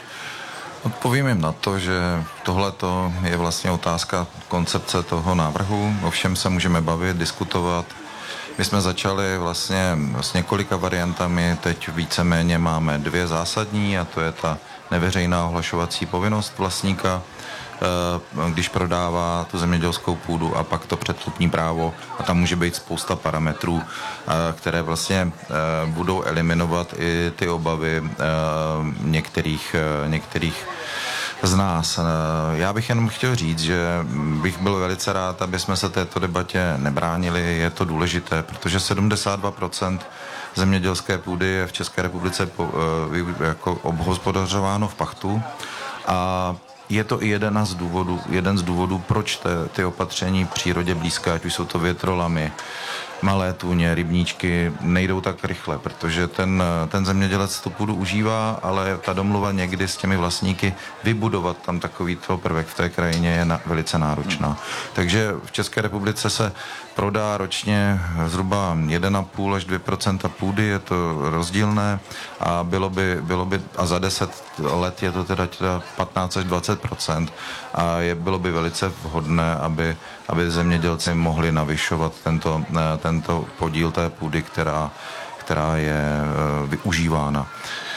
Odpovím jim na to, že tohle je vlastně otázka koncepce toho návrhu, o všem se můžeme bavit, diskutovat. My jsme začali vlastně s několika variantami, teď víceméně máme dvě zásadní a to je ta neveřejná ohlašovací povinnost vlastníka, když prodává tu zemědělskou půdu a pak to předkupní právo a tam může být spousta parametrů, které vlastně budou eliminovat i ty obavy některých, některých z nás. Já bych jenom chtěl říct, že bych byl velice rád, aby jsme se této debatě nebránili. Je to důležité, protože sedmdesát dva procent zemědělské půdy je v České republice jako obhospodařováno v pachtu a je to i jeden z důvodů, jeden z důvodů, proč te, ty opatření přírodě blízké, ať už jsou to větrolamy, malé tůně, rybníčky, nejdou tak rychle, protože ten, ten zemědělec tu půdu užívá, ale ta domluva někdy s těmi vlastníky vybudovat tam takovýto prvek v té krajině je na, velice náročná. Takže v České republice se prodá ročně zhruba jedna celá pět až dvě procenta půdy, je to rozdílné a bylo by, bylo by a za deset let je to teda, teda patnáct až dvacet procent a je, bylo by velice vhodné, aby, aby zemědělci mohli navyšovat tento, tento podíl té půdy, která, která je využívána.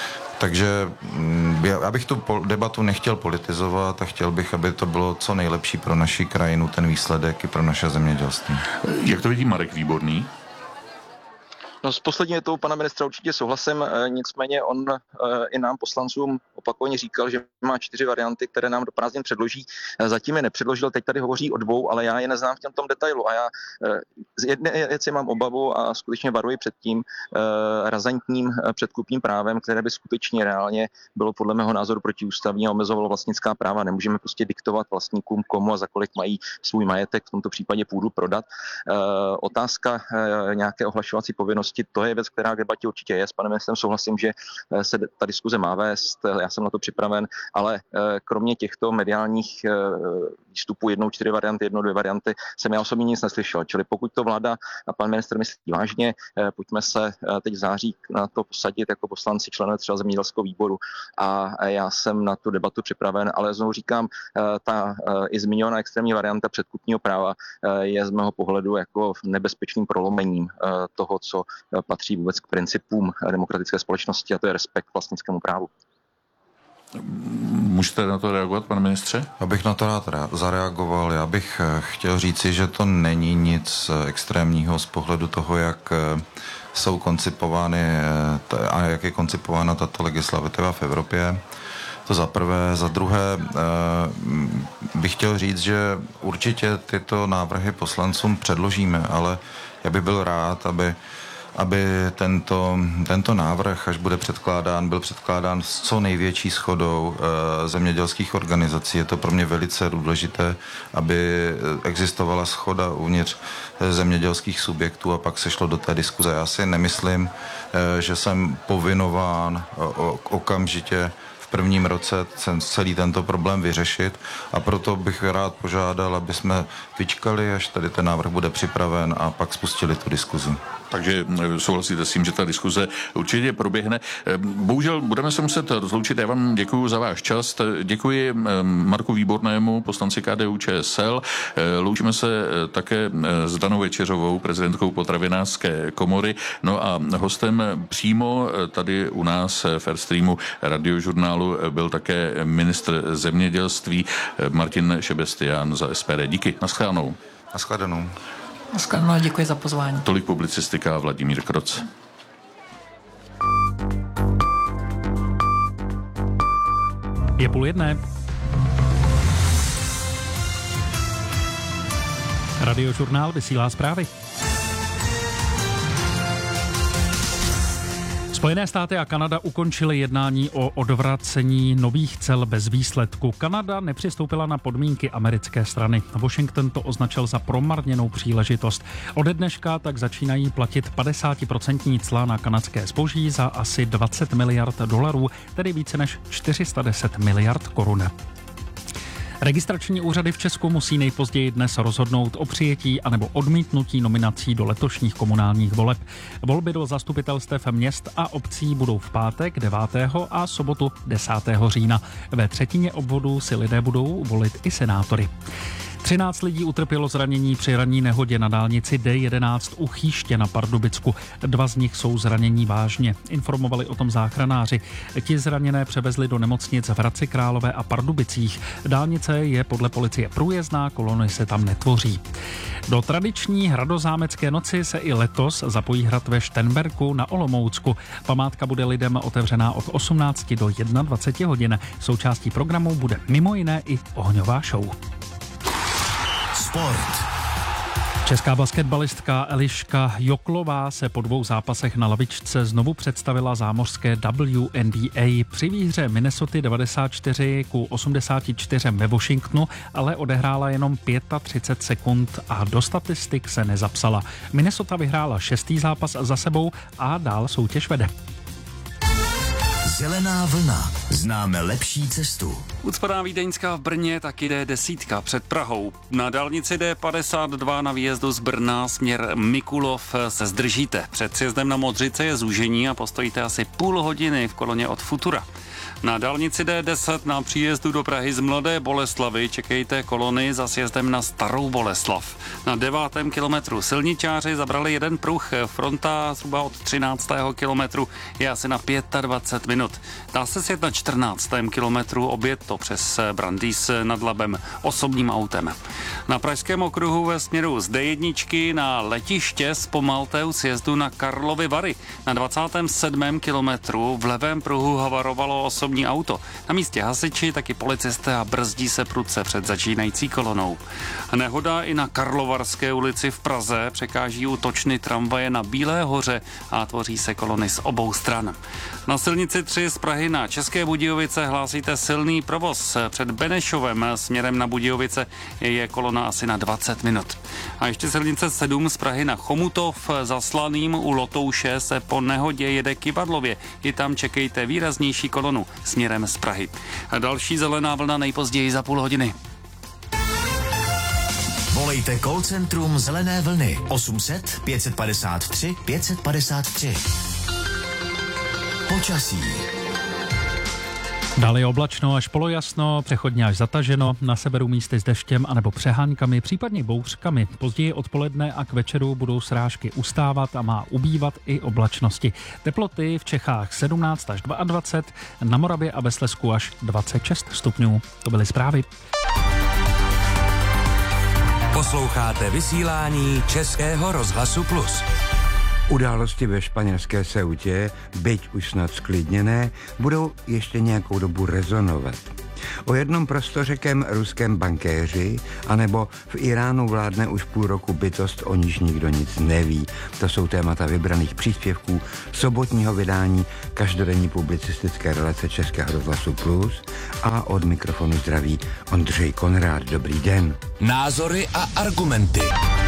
Takže já bych tu debatu nechtěl politizovat a chtěl bych, aby to bylo co nejlepší pro naši krajinu, ten výsledek i pro naše zemědělství. Jak to vidí Marek Výborný? No s poslední větou pana ministra určitě souhlasím, nicméně on i nám poslancům opakovaně říkal, že má čtyři varianty, které nám do prázdnin předloží. Zatím je nepředložil, teď tady hovoří o dvou, ale já je neznám v tom detailu a já z jedné věci mám obavu a skutečně varuji před tím razantním předkupním právem, které by skutečně reálně bylo podle mého názoru protiústavní a omezovalo vlastnická práva. Nemůžeme prostě diktovat vlastníkům, komu a za kolik mají svůj majetek, v tomto případě půdu prodat. Otázka nějaké ohlašovací povinnosti, to je věc, která k debatě určitě je. S panem ministrem souhlasím, že se ta diskuze má vést, já jsem na to připraven, ale kromě těchto mediálních výstupů jednou čtyři varianty, jednou dvě varianty, jsem já osobně nic neslyšel. Čili pokud to vláda a pan ministr myslí vážně, pojďme se teď v září na to posadit jako poslanci, členové třeba zemědělského výboru a já jsem na tu debatu připraven, ale znovu říkám, ta i zmiňovaná extrémní varianta předkupního práva je z mého pohledu jako nebezpečným prolomením toho, co patří vůbec k principům demokratické společnosti, a to je respekt k vlastnickému právu. Můžete na to reagovat, pane ministře? Abych na to rád zareagoval. Já bych chtěl říci, že to není nic extrémního z pohledu toho, jak jsou koncipovány a jak je koncipována tato legislativa v Evropě. To za prvé. Za druhé bych chtěl říct, že určitě tyto návrhy poslancům předložíme, ale já bych byl rád, aby aby tento, tento návrh, až bude předkládán, byl předkládán s co největší shodou e, zemědělských organizací. Je to pro mě velice důležité, aby existovala shoda uvnitř zemědělských subjektů a pak se šlo do té diskuze. Já si nemyslím, e, že jsem povinován o, okamžitě v prvním roce celý tento problém vyřešit a proto bych rád požádal, aby jsme vyčkali, až tady ten návrh bude připraven a pak spustili tu diskuzi. Takže souhlasíte s tím, že ta diskuze určitě proběhne. Bohužel budeme se muset rozloučit. Já vám děkuji za váš čas. Děkuji Marku Výbornému, poslanci K D U Č S L. Loučíme se také s Danou Večeřovou, prezidentkou Potravinářské komory. No a hostem přímo tady u nás v Airstreamu Radiožurnálu byl také ministr zemědělství Martin Šebestián za S P D. Díky. Naschledanou. Naschledanou. Naschledanou a děkuji za pozvání. Tolik publicistika Vladimír Kroc. Je půl jedné. Radiožurnál vysílá zprávy. Spojené státy a Kanada ukončily jednání o odvracení nových cel bez výsledku. Kanada nepřistoupila na podmínky americké strany. Washington to označil za promarněnou příležitost. Ode dneška tak začínají platit padesátiprocentní cla na kanadské zboží za asi dvacet miliard dolarů, tedy více než čtyři sta deset miliard korun. Registrační úřady v Česku musí nejpozději dnes rozhodnout o přijetí anebo odmítnutí nominací do letošních komunálních voleb. Volby do zastupitelstev měst a obcí budou v pátek devátého a sobotu desátého října. Ve třetině obvodů si lidé budou volit i senátory. třináct lidí utrpělo zranění při ranní nehodě na dálnici D jedenáct u Chýště na Pardubicku. Dva z nich jsou zranění vážně. Informovali o tom záchranáři. Ti zraněné převezli do nemocnic v Hradci Králové a Pardubicích. Dálnice je podle policie průjezdná, kolony se tam netvoří. Do tradiční hradozámecké noci se i letos zapojí hrad ve Šternberku na Olomoucku. Památka bude lidem otevřená od osmnácti do dvaceti jedna hodin. Součástí programu bude mimo jiné i ohňová show. Sport. Česká basketbalistka Eliška Joklová se po dvou zápasech na lavičce znovu představila zámořské W N B A. Při výhře Minnesota devadesát čtyři ku osmdesáti čtyřem ve Washingtonu ale odehrála jenom třicet pět sekund a do statistik se nezapsala. Minnesota vyhrála šestý zápas za sebou a dál soutěž vede. Zelená vlna. Známe lepší cestu. Ucpaná Vídeňská v Brně taky D desítka před Prahou. Na dálnici D padesát dva na výjezdu z Brna směr Mikulov se zdržíte. Před sjezdem na Modřice je zúžení a postojíte asi půl hodiny v koloně od Futura. Na dálnici D deset na příjezdu do Prahy z Mladé Boleslavi čekejte kolony za sjezdem na Starou Boleslav. Na devátém kilometru silničáři zabrali jeden pruh, fronta zhruba od třináctého kilometru je asi na dvacet pět minut. Dá se sjet na čtrnáctém kilometru, objet to přes Brandýs nad Labem osobním autem. Na pražském okruhu ve směru z D jedna na letiště zpomalte u sjezdu na Karlovy Vary. Na dvacátém sedmém kilometru v levém pruhu havarovalo osobní auto. Na místě hasiči, taky policisté a brzdí se prudce před začínající kolonou. Nehoda i na Karlovarské ulici v Praze, překáží u točny tramvaje na Bílé hoře a tvoří se kolony z obou stran. Na silnici tři z Prahy na České Budějovice hlásíte silný provoz. Před Benešovem směrem na Budějovice je kolona asi na dvacet minut. A ještě silnice sedm z Prahy na Chomutov za Slaným u Lotouše se po nehodě jede k Ivadlově. I tam čekejte výraznější kolonu směrem z Prahy. A další zelená vlna nejpozději za půl hodiny. Volejte call centrum Zelené vlny osm set pět padesát tři pět padesát tři. Počasí. Dále je oblačno až polojasno, přechodně až zataženo, na severu místy s deštěm anebo přeháňkami, případně bouřkami. Později odpoledne a k večeru budou srážky ustávat a má ubývat i oblačnosti. Teploty v Čechách sedmnáct až dvacet dva, na Moravě a ve Slezsku až dvacet šest stupňů. To byly zprávy. Posloucháte vysílání Českého rozhlasu Plus. Události ve španělské Ceutě, byť už snad sklidněné, budou ještě nějakou dobu rezonovat. O jednom prostořekém ruském bankéři, anebo v Iránu vládne už půl roku bytost, o níž nikdo nic neví. To jsou témata vybraných příspěvků sobotního vydání každodenní publicistické relace Českého rozhlasu Plus a od mikrofonu zdraví Ondřej Konrád. Dobrý den. Názory a argumenty.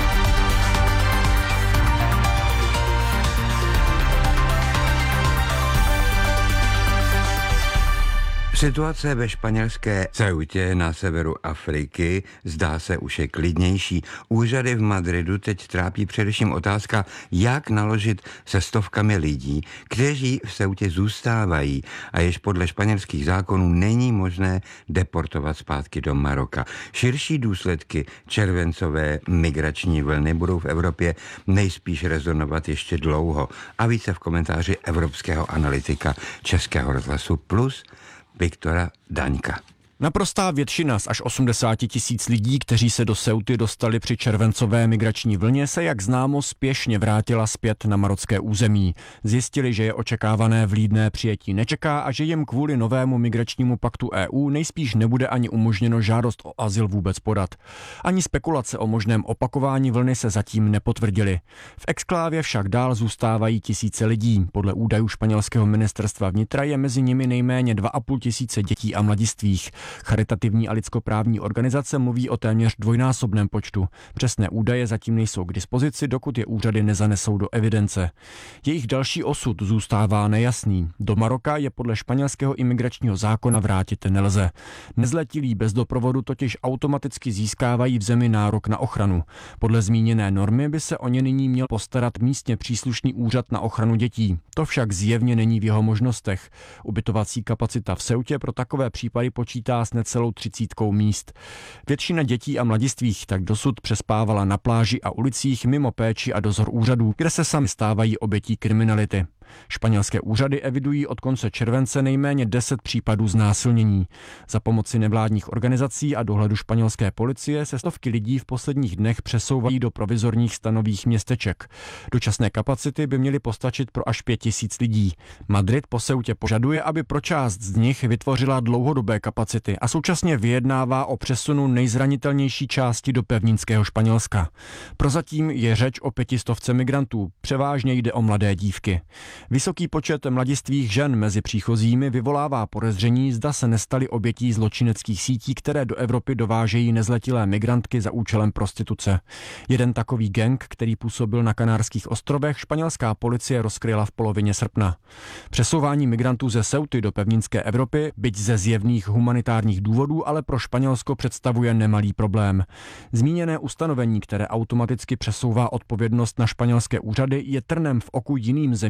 Situace ve španělské Ceutě na severu Afriky zdá se už je klidnější. Úřady v Madridu teď trápí především otázka, jak naložit se stovkami lidí, kteří v Ceutě zůstávají a jež podle španělských zákonů není možné deportovat zpátky do Maroka. Širší důsledky červencové migrační vlny budou v Evropě nejspíš rezonovat ještě dlouho. A více v komentáři evropského analytika Českého rozhlasu Plus Viktora Daňka. Naprostá většina z až osmdesát tisíc lidí, kteří se do Ceuty dostali při červencové migrační vlně, se, jak známo, spěšně vrátila zpět na marocké území. Zjistili, že je očekávané vlídné přijetí nečeká a že jim kvůli novému migračnímu paktu E U nejspíš nebude ani umožněno žádost o azyl vůbec podat. Ani spekulace o možném opakování vlny se zatím nepotvrdily. V exklávě však dál zůstávají tisíce lidí. Podle údajů španělského ministerstva vnitra je mezi nimi nejméně dva a půl tisíce dětí a mladistvých. Charitativní a lidskoprávní organizace mluví o téměř dvojnásobném počtu. Přesné údaje zatím nejsou k dispozici, dokud je úřady nezanesou do evidence. Jejich další osud zůstává nejasný. Do Maroka je podle španělského imigračního zákona vrátit nelze. Nezletilí bez doprovodu totiž automaticky získávají v zemi nárok na ochranu. Podle zmíněné normy by se o ně nyní měl postarat místně příslušný úřad na ochranu dětí. To však zjevně není v jeho možnostech. Ubytovací kapacita v Ceutě pro takové případy počítá s necelou třicítkou míst. Většina dětí a mladistvých tak dosud přespávala na pláži a ulicích mimo péči a dozor úřadů, kde se sami stávají obětí kriminality. Španělské úřady evidují od konce července nejméně deset případů znásilnění. Za pomoci nevládních organizací a dohledu španělské policie se stovky lidí v posledních dnech přesouvají do provizorních stanových městeček. Dočasné kapacity by měly postačit pro až pět tisíc lidí. Madrid po Ceutě požaduje, aby pro část z nich vytvořila dlouhodobé kapacity a současně vyjednává o přesunu nejzranitelnější části do pevninského Španělska. Prozatím je řeč o pětistovce migrantů, převážně jde o mladé dívky. Vysoký počet mladistvých žen mezi příchozími vyvolává podezření, zda se nestaly obětí zločineckých sítí, které do Evropy dovážejí nezletilé migrantky za účelem prostituce. Jeden takový gang, který působil na Kanárských ostrovech, španělská policie rozkryla v polovině srpna. Přesouvání migrantů ze Ceuty do pevninské Evropy, byť ze zjevných humanitárních důvodů, ale pro Španělsko představuje nemalý problém. Zmíněné ustanovení, které automaticky přesouvá odpovědnost na španělské úřady, je trnem v oku jiným zemím Evropské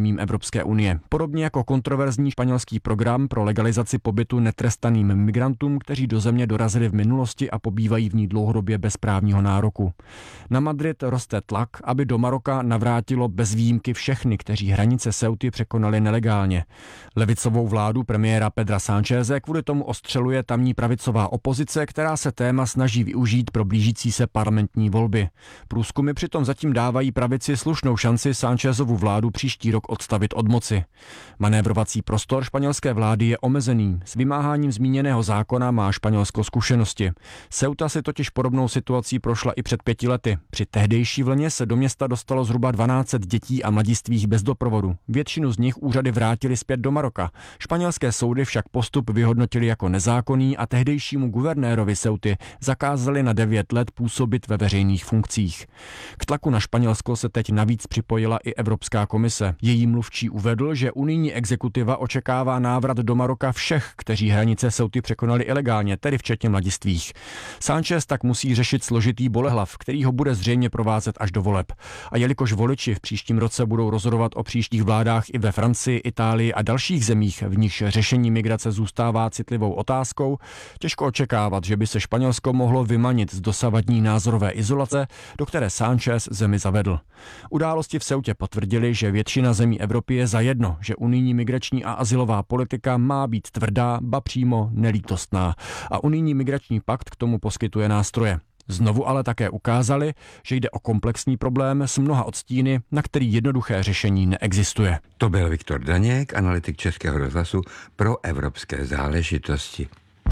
Evropské unie. Podobně jako kontroverzní španělský program pro legalizaci pobytu netrestaným migrantům, kteří do země dorazili v minulosti a pobývají v ní dlouhodobě bez právního nároku. Na Madrid roste tlak, aby do Maroka navrátilo bez výjimky všechny, kteří hranice Ceuty překonali nelegálně. Levicovou vládu premiéra Pedra Sáncheze kvůli tomu ostřeluje tamní pravicová opozice, která se téma snaží využít pro blížící se parlamentní volby. Průzkumy přitom zatím dávají pravici slušnou šanci Sánchezovu vládu příští rok odstavit od moci. Manévrovací prostor španělské vlády je omezený. S vymáháním zmíněného zákona má Španělsko zkušenosti. Ceuta si totiž podobnou situací prošla i před pěti lety. Při tehdejší vlně se do města dostalo zhruba dvanáct set dětí a mladistvých bez doprovodu. Většinu z nich úřady vrátili zpět do Maroka. Španělské soudy však postup vyhodnotili jako nezákonný a tehdejšímu guvernérovi Ceuty zakázali na devět let působit ve veřejných funkcích. K tlaku na Španělsko se teď navíc připojila i Evropská komise. Její mluvčí uvedl, že unijní exekutiva očekává návrat do Maroka všech, kteří hranice Ceuty překonali ilegálně, tedy včetně mladistvých. Sánchez tak musí řešit složitý bolehlav, který ho bude zřejmě provázet až do voleb. A jelikož voliči v příštím roce budou rozhodovat o příštích vládách i ve Francii, Itálii a dalších zemích, v nichž řešení migrace zůstává citlivou otázkou, těžko očekávat, že by se Španělsko mohlo vymanit z dosavadní názorové izolace, do které Sánchez zemi zavedl. Události v Ceutě potvrdili, že většina zemí Evropy je zajedno, že unijní migrační a azylová politika má být tvrdá, ba přímo nelítostná. A unijní migrační pakt k tomu poskytuje nástroje. Znovu ale také ukázali, že jde o komplexní problém s mnoha odstíny, na který jednoduché řešení neexistuje. To byl Viktor Daněk, analytik Českého rozhlasu pro evropské záležitosti.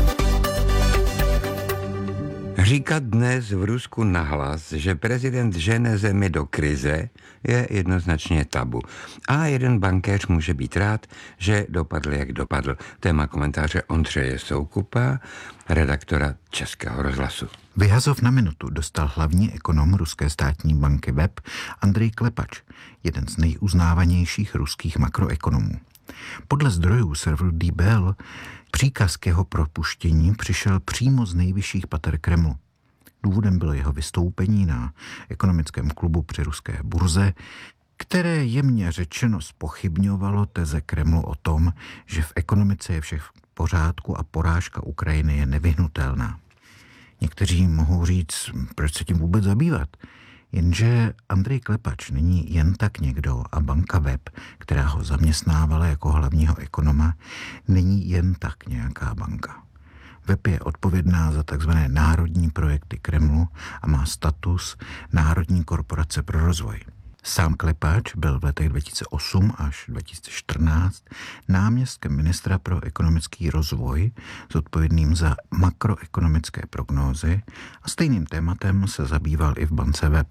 Říkat dnes v Rusku nahlas, že prezident žene zemi do krize, je jednoznačně tabu. A jeden bankéř může být rád, že dopadl, jak dopadl. Téma komentáře Ondřeje Soukupa, redaktora Českého rozhlasu. Vyhazov na minutu dostal hlavní ekonom ruské státní banky Web Andrej Klepač, jeden z nejuznávanějších ruských makroekonomů. Podle zdrojů serveru D B L příkaz k jeho propuštění přišel přímo z nejvyšších pater Kremlu. Důvodem bylo jeho vystoupení na ekonomickém klubu při ruské burze, které jemně řečeno zpochybňovalo teze Kremlu o tom, že v ekonomice je vše v pořádku a porážka Ukrajiny je nevyhnutelná. Někteří mohou říct, proč se tím vůbec zabývat. Jenže Andrej Klepač není jen tak někdo a banka Web, která ho zaměstnávala jako hlavního ekonoma, není jen tak nějaká banka. Web je odpovědná za takzvané národní projekty Kremlu a má status Národní korporace pro rozvoj. Sám Klepač byl v letech dva tisíce osm až dva tisíce čtrnáct náměstkem ministra pro ekonomický rozvoj, zodpovědným za makroekonomické prognózy a stejným tématem se zabýval i v bance Web.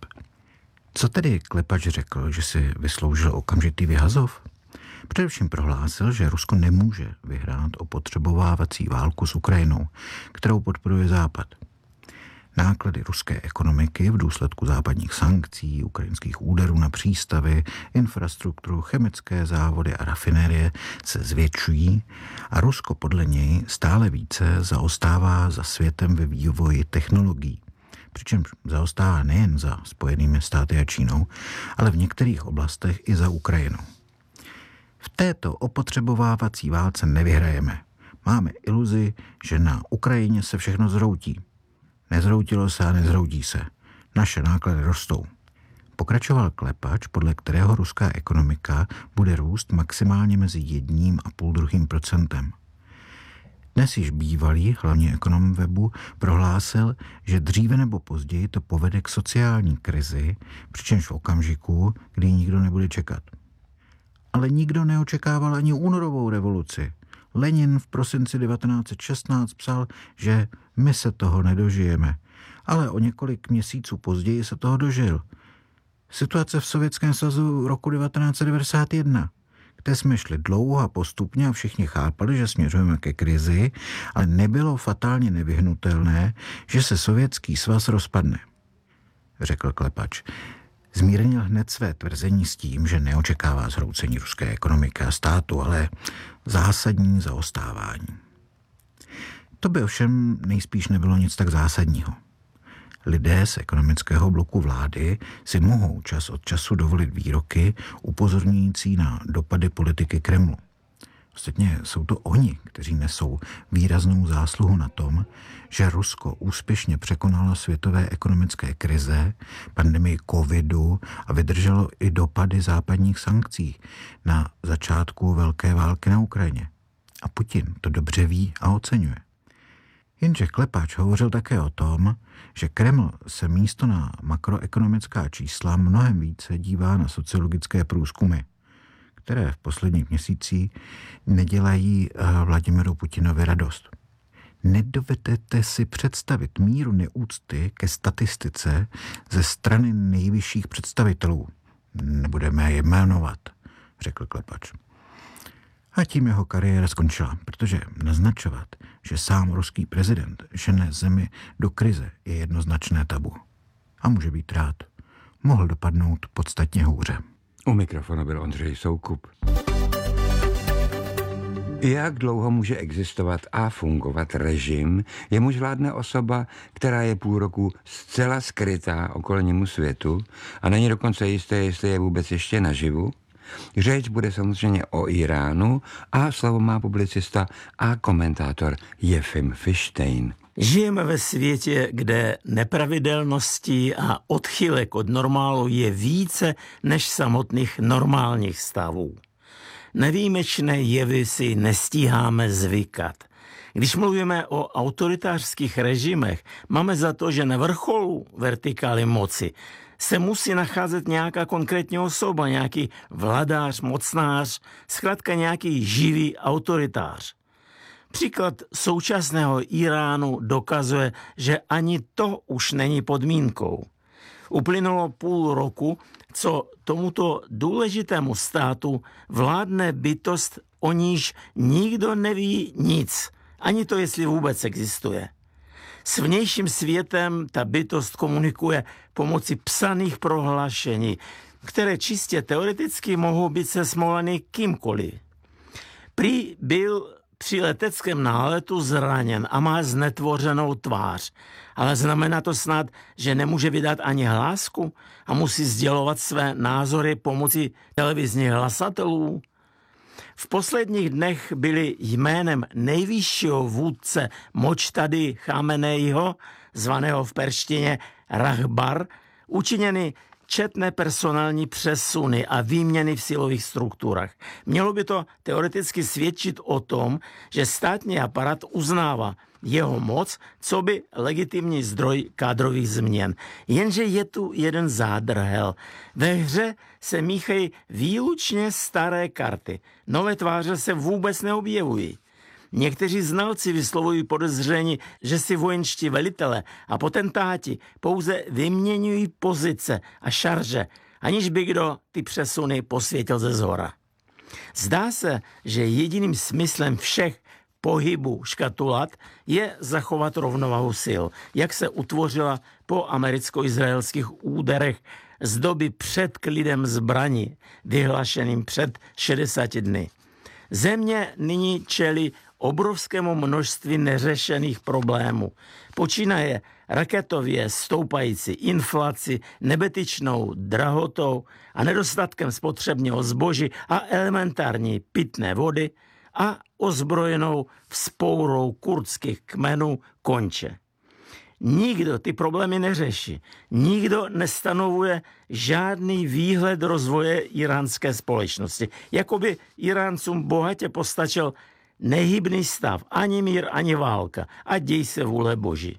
Co tedy Klepač řekl, že si vysloužil okamžitý vyhazov? Především prohlásil, že Rusko nemůže vyhrát opotřebovávací válku s Ukrajinou, kterou podporuje Západ. Náklady ruské ekonomiky v důsledku západních sankcí, ukrajinských úderů na přístavy, infrastrukturu, chemické závody a rafinérie se zvětšují a Rusko podle něj stále více zaostává za světem ve vývoji technologií. Přičemž zaostává nejen za Spojenými státy a Čínou, ale v některých oblastech i za Ukrajinou. V této opotřebovávací válce nevyhrajeme. Máme iluzi, že na Ukrajině se všechno zhroutí. Nezhroutilo se a nezhroutí se. Naše náklady rostou. Pokračoval Klepač, podle kterého ruská ekonomika bude růst maximálně mezi jedním a půl druhým procentem. Dnes již bývalý hlavní ekonom Webu prohlásil, že dříve nebo později to povede k sociální krizi, přičemž v okamžiku, kdy nikdo nebude čekat. Ale nikdo neočekával ani únorovou revoluci. Lenin v prosinci devatenáct set šestnáct psal, že my se toho nedožijeme, ale o několik měsíců později se toho dožil. Situace v Sovětském svazu roku devatenáct set devadesát jedna, kde jsme šli dlouho a postupně a všichni chápali, že směřujeme ke krizi, ale nebylo fatálně nevyhnutelné, že se Sovětský svaz rozpadne, řekl Klepač. Zmírnil hned své tvrzení s tím, že neočekává zhroucení ruské ekonomiky a státu, ale zásadní zaostávání. To by ovšem nejspíš nebylo nic tak zásadního. Lidé z ekonomického bloku vlády si mohou čas od času dovolit výroky upozorňující na dopady politiky Kremlu. Ostatně jsou to oni, kteří nesou výraznou zásluhu na tom, že Rusko úspěšně překonalo světové ekonomické krize, pandemii covidu a vydrželo i dopady západních sankcí na začátku velké války na Ukrajině. A Putin to dobře ví a oceňuje. Jenže Klepač hovořil také o tom, že Kreml se místo na makroekonomická čísla mnohem více dívá na sociologické průzkumy, které v posledních měsících nedělají Vladimiru Putinovi radost. Nedovedete si představit míru neúcty ke statistice ze strany nejvyšších představitelů. Nebudeme je jmenovat, řekl Klepač. A tím jeho kariéra skončila, protože naznačovat, že sám ruský prezident žene zemi do krize, je jednoznačné tabu. A může být rád. Mohl dopadnout podstatně hůře. U mikrofonu byl Ondřej Soukup. Jak dlouho může existovat a fungovat režim, jemuž vládne osoba, která je půl roku zcela skrytá okolnímu světu a není dokonce jisté, jestli je vůbec ještě naživu? Řeč bude samozřejmě o Iránu a slovo má publicista a komentátor Jefim Fištejn. Žijeme ve světě, kde nepravidelností a odchylek od normálu je více než samotných normálních stavů. Nevýjimečné jevy si nestíháme zvykat. Když mluvíme o autoritářských režimech, máme za to, že na vrcholu vertikály moci se musí nacházet nějaká konkrétní osoba, nějaký vladář, mocnář, zkrátka nějaký živý autoritář. Příklad současného Iránu dokazuje, že ani to už není podmínkou. Uplynulo půl roku, co tomuto důležitému státu vládne bytost, o níž nikdo neví nic, ani to, jestli vůbec existuje. S vnějším světem ta bytost komunikuje pomocí psaných prohlášení, které čistě teoreticky mohou být sesmoleny kýmkoliv. Prý byl při leteckém náletu zraněn a má znetvořenou tvář, ale znamená to snad, že nemůže vydat ani hlásku a musí sdělovat své názory pomocí televizních hlasatelů. V posledních dnech byly jménem nejvyššího vůdce Močtady Chameneiho, zvaného v perštině Rahbar, učiněny četné personální přesuny a výměny v silových strukturách. Mělo by to teoreticky svědčit o tom, že státní aparát uznává jeho moc, co by legitimní zdroj kádrových změn. Jenže je tu jeden zádrhel. Ve hře se míchají výlučně staré karty. Nové tváře se vůbec neobjevují. Někteří znalci vyslovují podezření, že si vojenští velitele a potentáti pouze vyměňují pozice a šarže, aniž by kdo ty přesuny posvětil ze zhora. Zdá se, že jediným smyslem všech pohybů škatulat je zachovat rovnováhu sil, jak se utvořila po americko-izraelských úderech z doby před klidem zbraní, vyhlášeným před šedesáti dny. Země nyní čelí obrovskému množství neřešených problémů. Počínaje raketově stoupající inflaci, nebetyčnou drahotou a nedostatkem spotřebního zboží a elementární pitné vody a ozbrojenou vzpourou kurdských kmenů konče. Nikdo ty problémy neřeší. Nikdo nestanovuje žádný výhled rozvoje iránské společnosti. Jakoby Iráncům bohatě postačil nehybný stav, ani mír, ani válka. A děj se vůle Boží.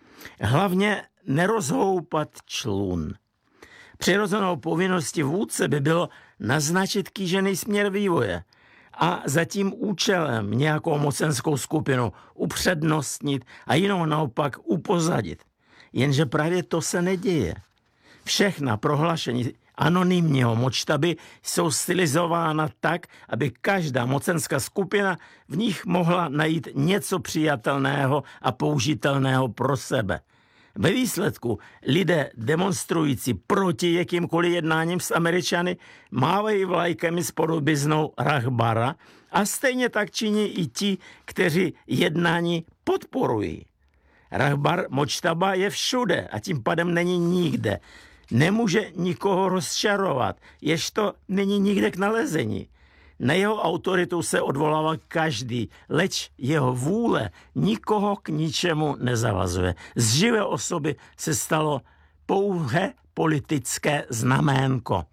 Hlavně nerozhoupat člun. Přirozenou povinností vůdce by bylo naznačit kýžený směr vývoje a za tím účelem nějakou mocenskou skupinu upřednostnit a jinou naopak upozadit. Jenže právě to se neděje. Všechna prohlášení anonymního Močtaby jsou stylizována tak, aby každá mocenská skupina v nich mohla najít něco přijatelného a použitelného pro sebe. Ve výsledku lidé demonstrující proti jakýmkoliv jednáním s Američany mávají vlajkami s podobiznou Rahbara a stejně tak činí i ti, kteří jednání podporují. Rahbar Močtaba je všude a tím pádem není nikde. Nemůže nikoho rozčarovat, jež to není nikde k nalezení. Na jeho autoritu se odvolává každý, leč jeho vůle nikoho k ničemu nezavazuje. Z živé osoby se stalo pouhé politické znaménko.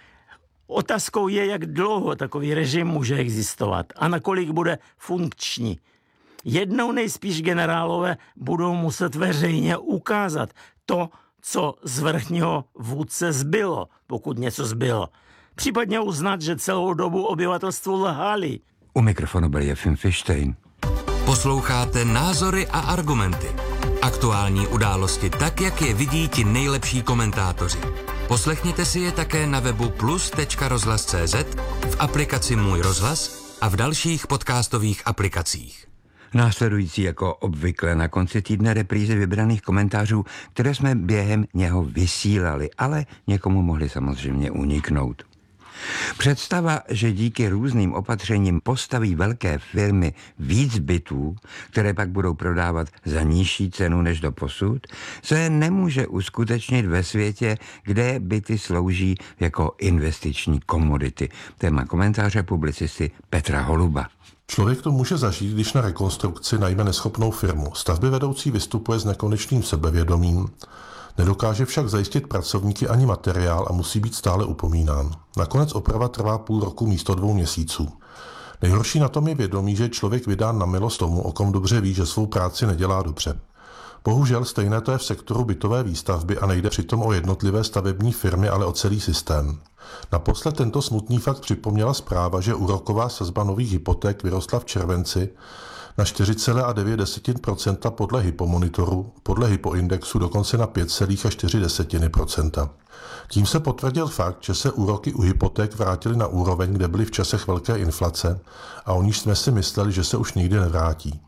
Otázkou je, jak dlouho takový režim může existovat a nakolik bude funkční. Jednou nejspíš generálové budou muset veřejně ukázat to, co z vrchního vůdce zbylo, pokud něco zbylo. Případně uznat, že celou dobu obyvatelstvu lhali. U mikrofonu byl Jefim Fištejn. Posloucháte Názory a argumenty. Aktuální události tak, jak je vidí ti nejlepší komentátoři. Poslechněte si je také na webu plus tečka rozhlas tečka cé zet, v aplikaci Můj rozhlas a v dalších podcastových aplikacích. Následující jako obvykle na konci týdne reprízy vybraných komentářů, které jsme během něho vysílali, ale někomu mohli samozřejmě uniknout. Představa, že díky různým opatřením postaví velké firmy víc bytů, které pak budou prodávat za nižší cenu než doposud, se nemůže uskutečnit ve světě, kde byty slouží jako investiční komodity. Téma komentáře publicisty Petra Holuba. Člověk to může zažít, když na rekonstrukci najme neschopnou firmu. Stavby vedoucí vystupuje s nekonečným sebevědomím, nedokáže však zajistit pracovníky ani materiál a musí být stále upomínán. Nakonec oprava trvá půl roku místo dvou měsíců. Nejhorší na tom je vědomí, že je člověk vydán na milost tomu, o kom dobře ví, že svou práci nedělá dobře. Bohužel stejné to je v sektoru bytové výstavby a nejde přitom o jednotlivé stavební firmy, ale o celý systém. Naposled tento smutný fakt připomněla zpráva, že úroková sazba nových hypoték vyrostla v červenci na čtyři celá devět procenta podle Hypomonitoru, podle Hypoindexu dokonce na pět celá čtyři procenta. Tím se potvrdil fakt, že se úroky u hypoték vrátily na úroveň, kde byly v časech velké inflace a o níž jsme si mysleli, že se už nikdy nevrátí.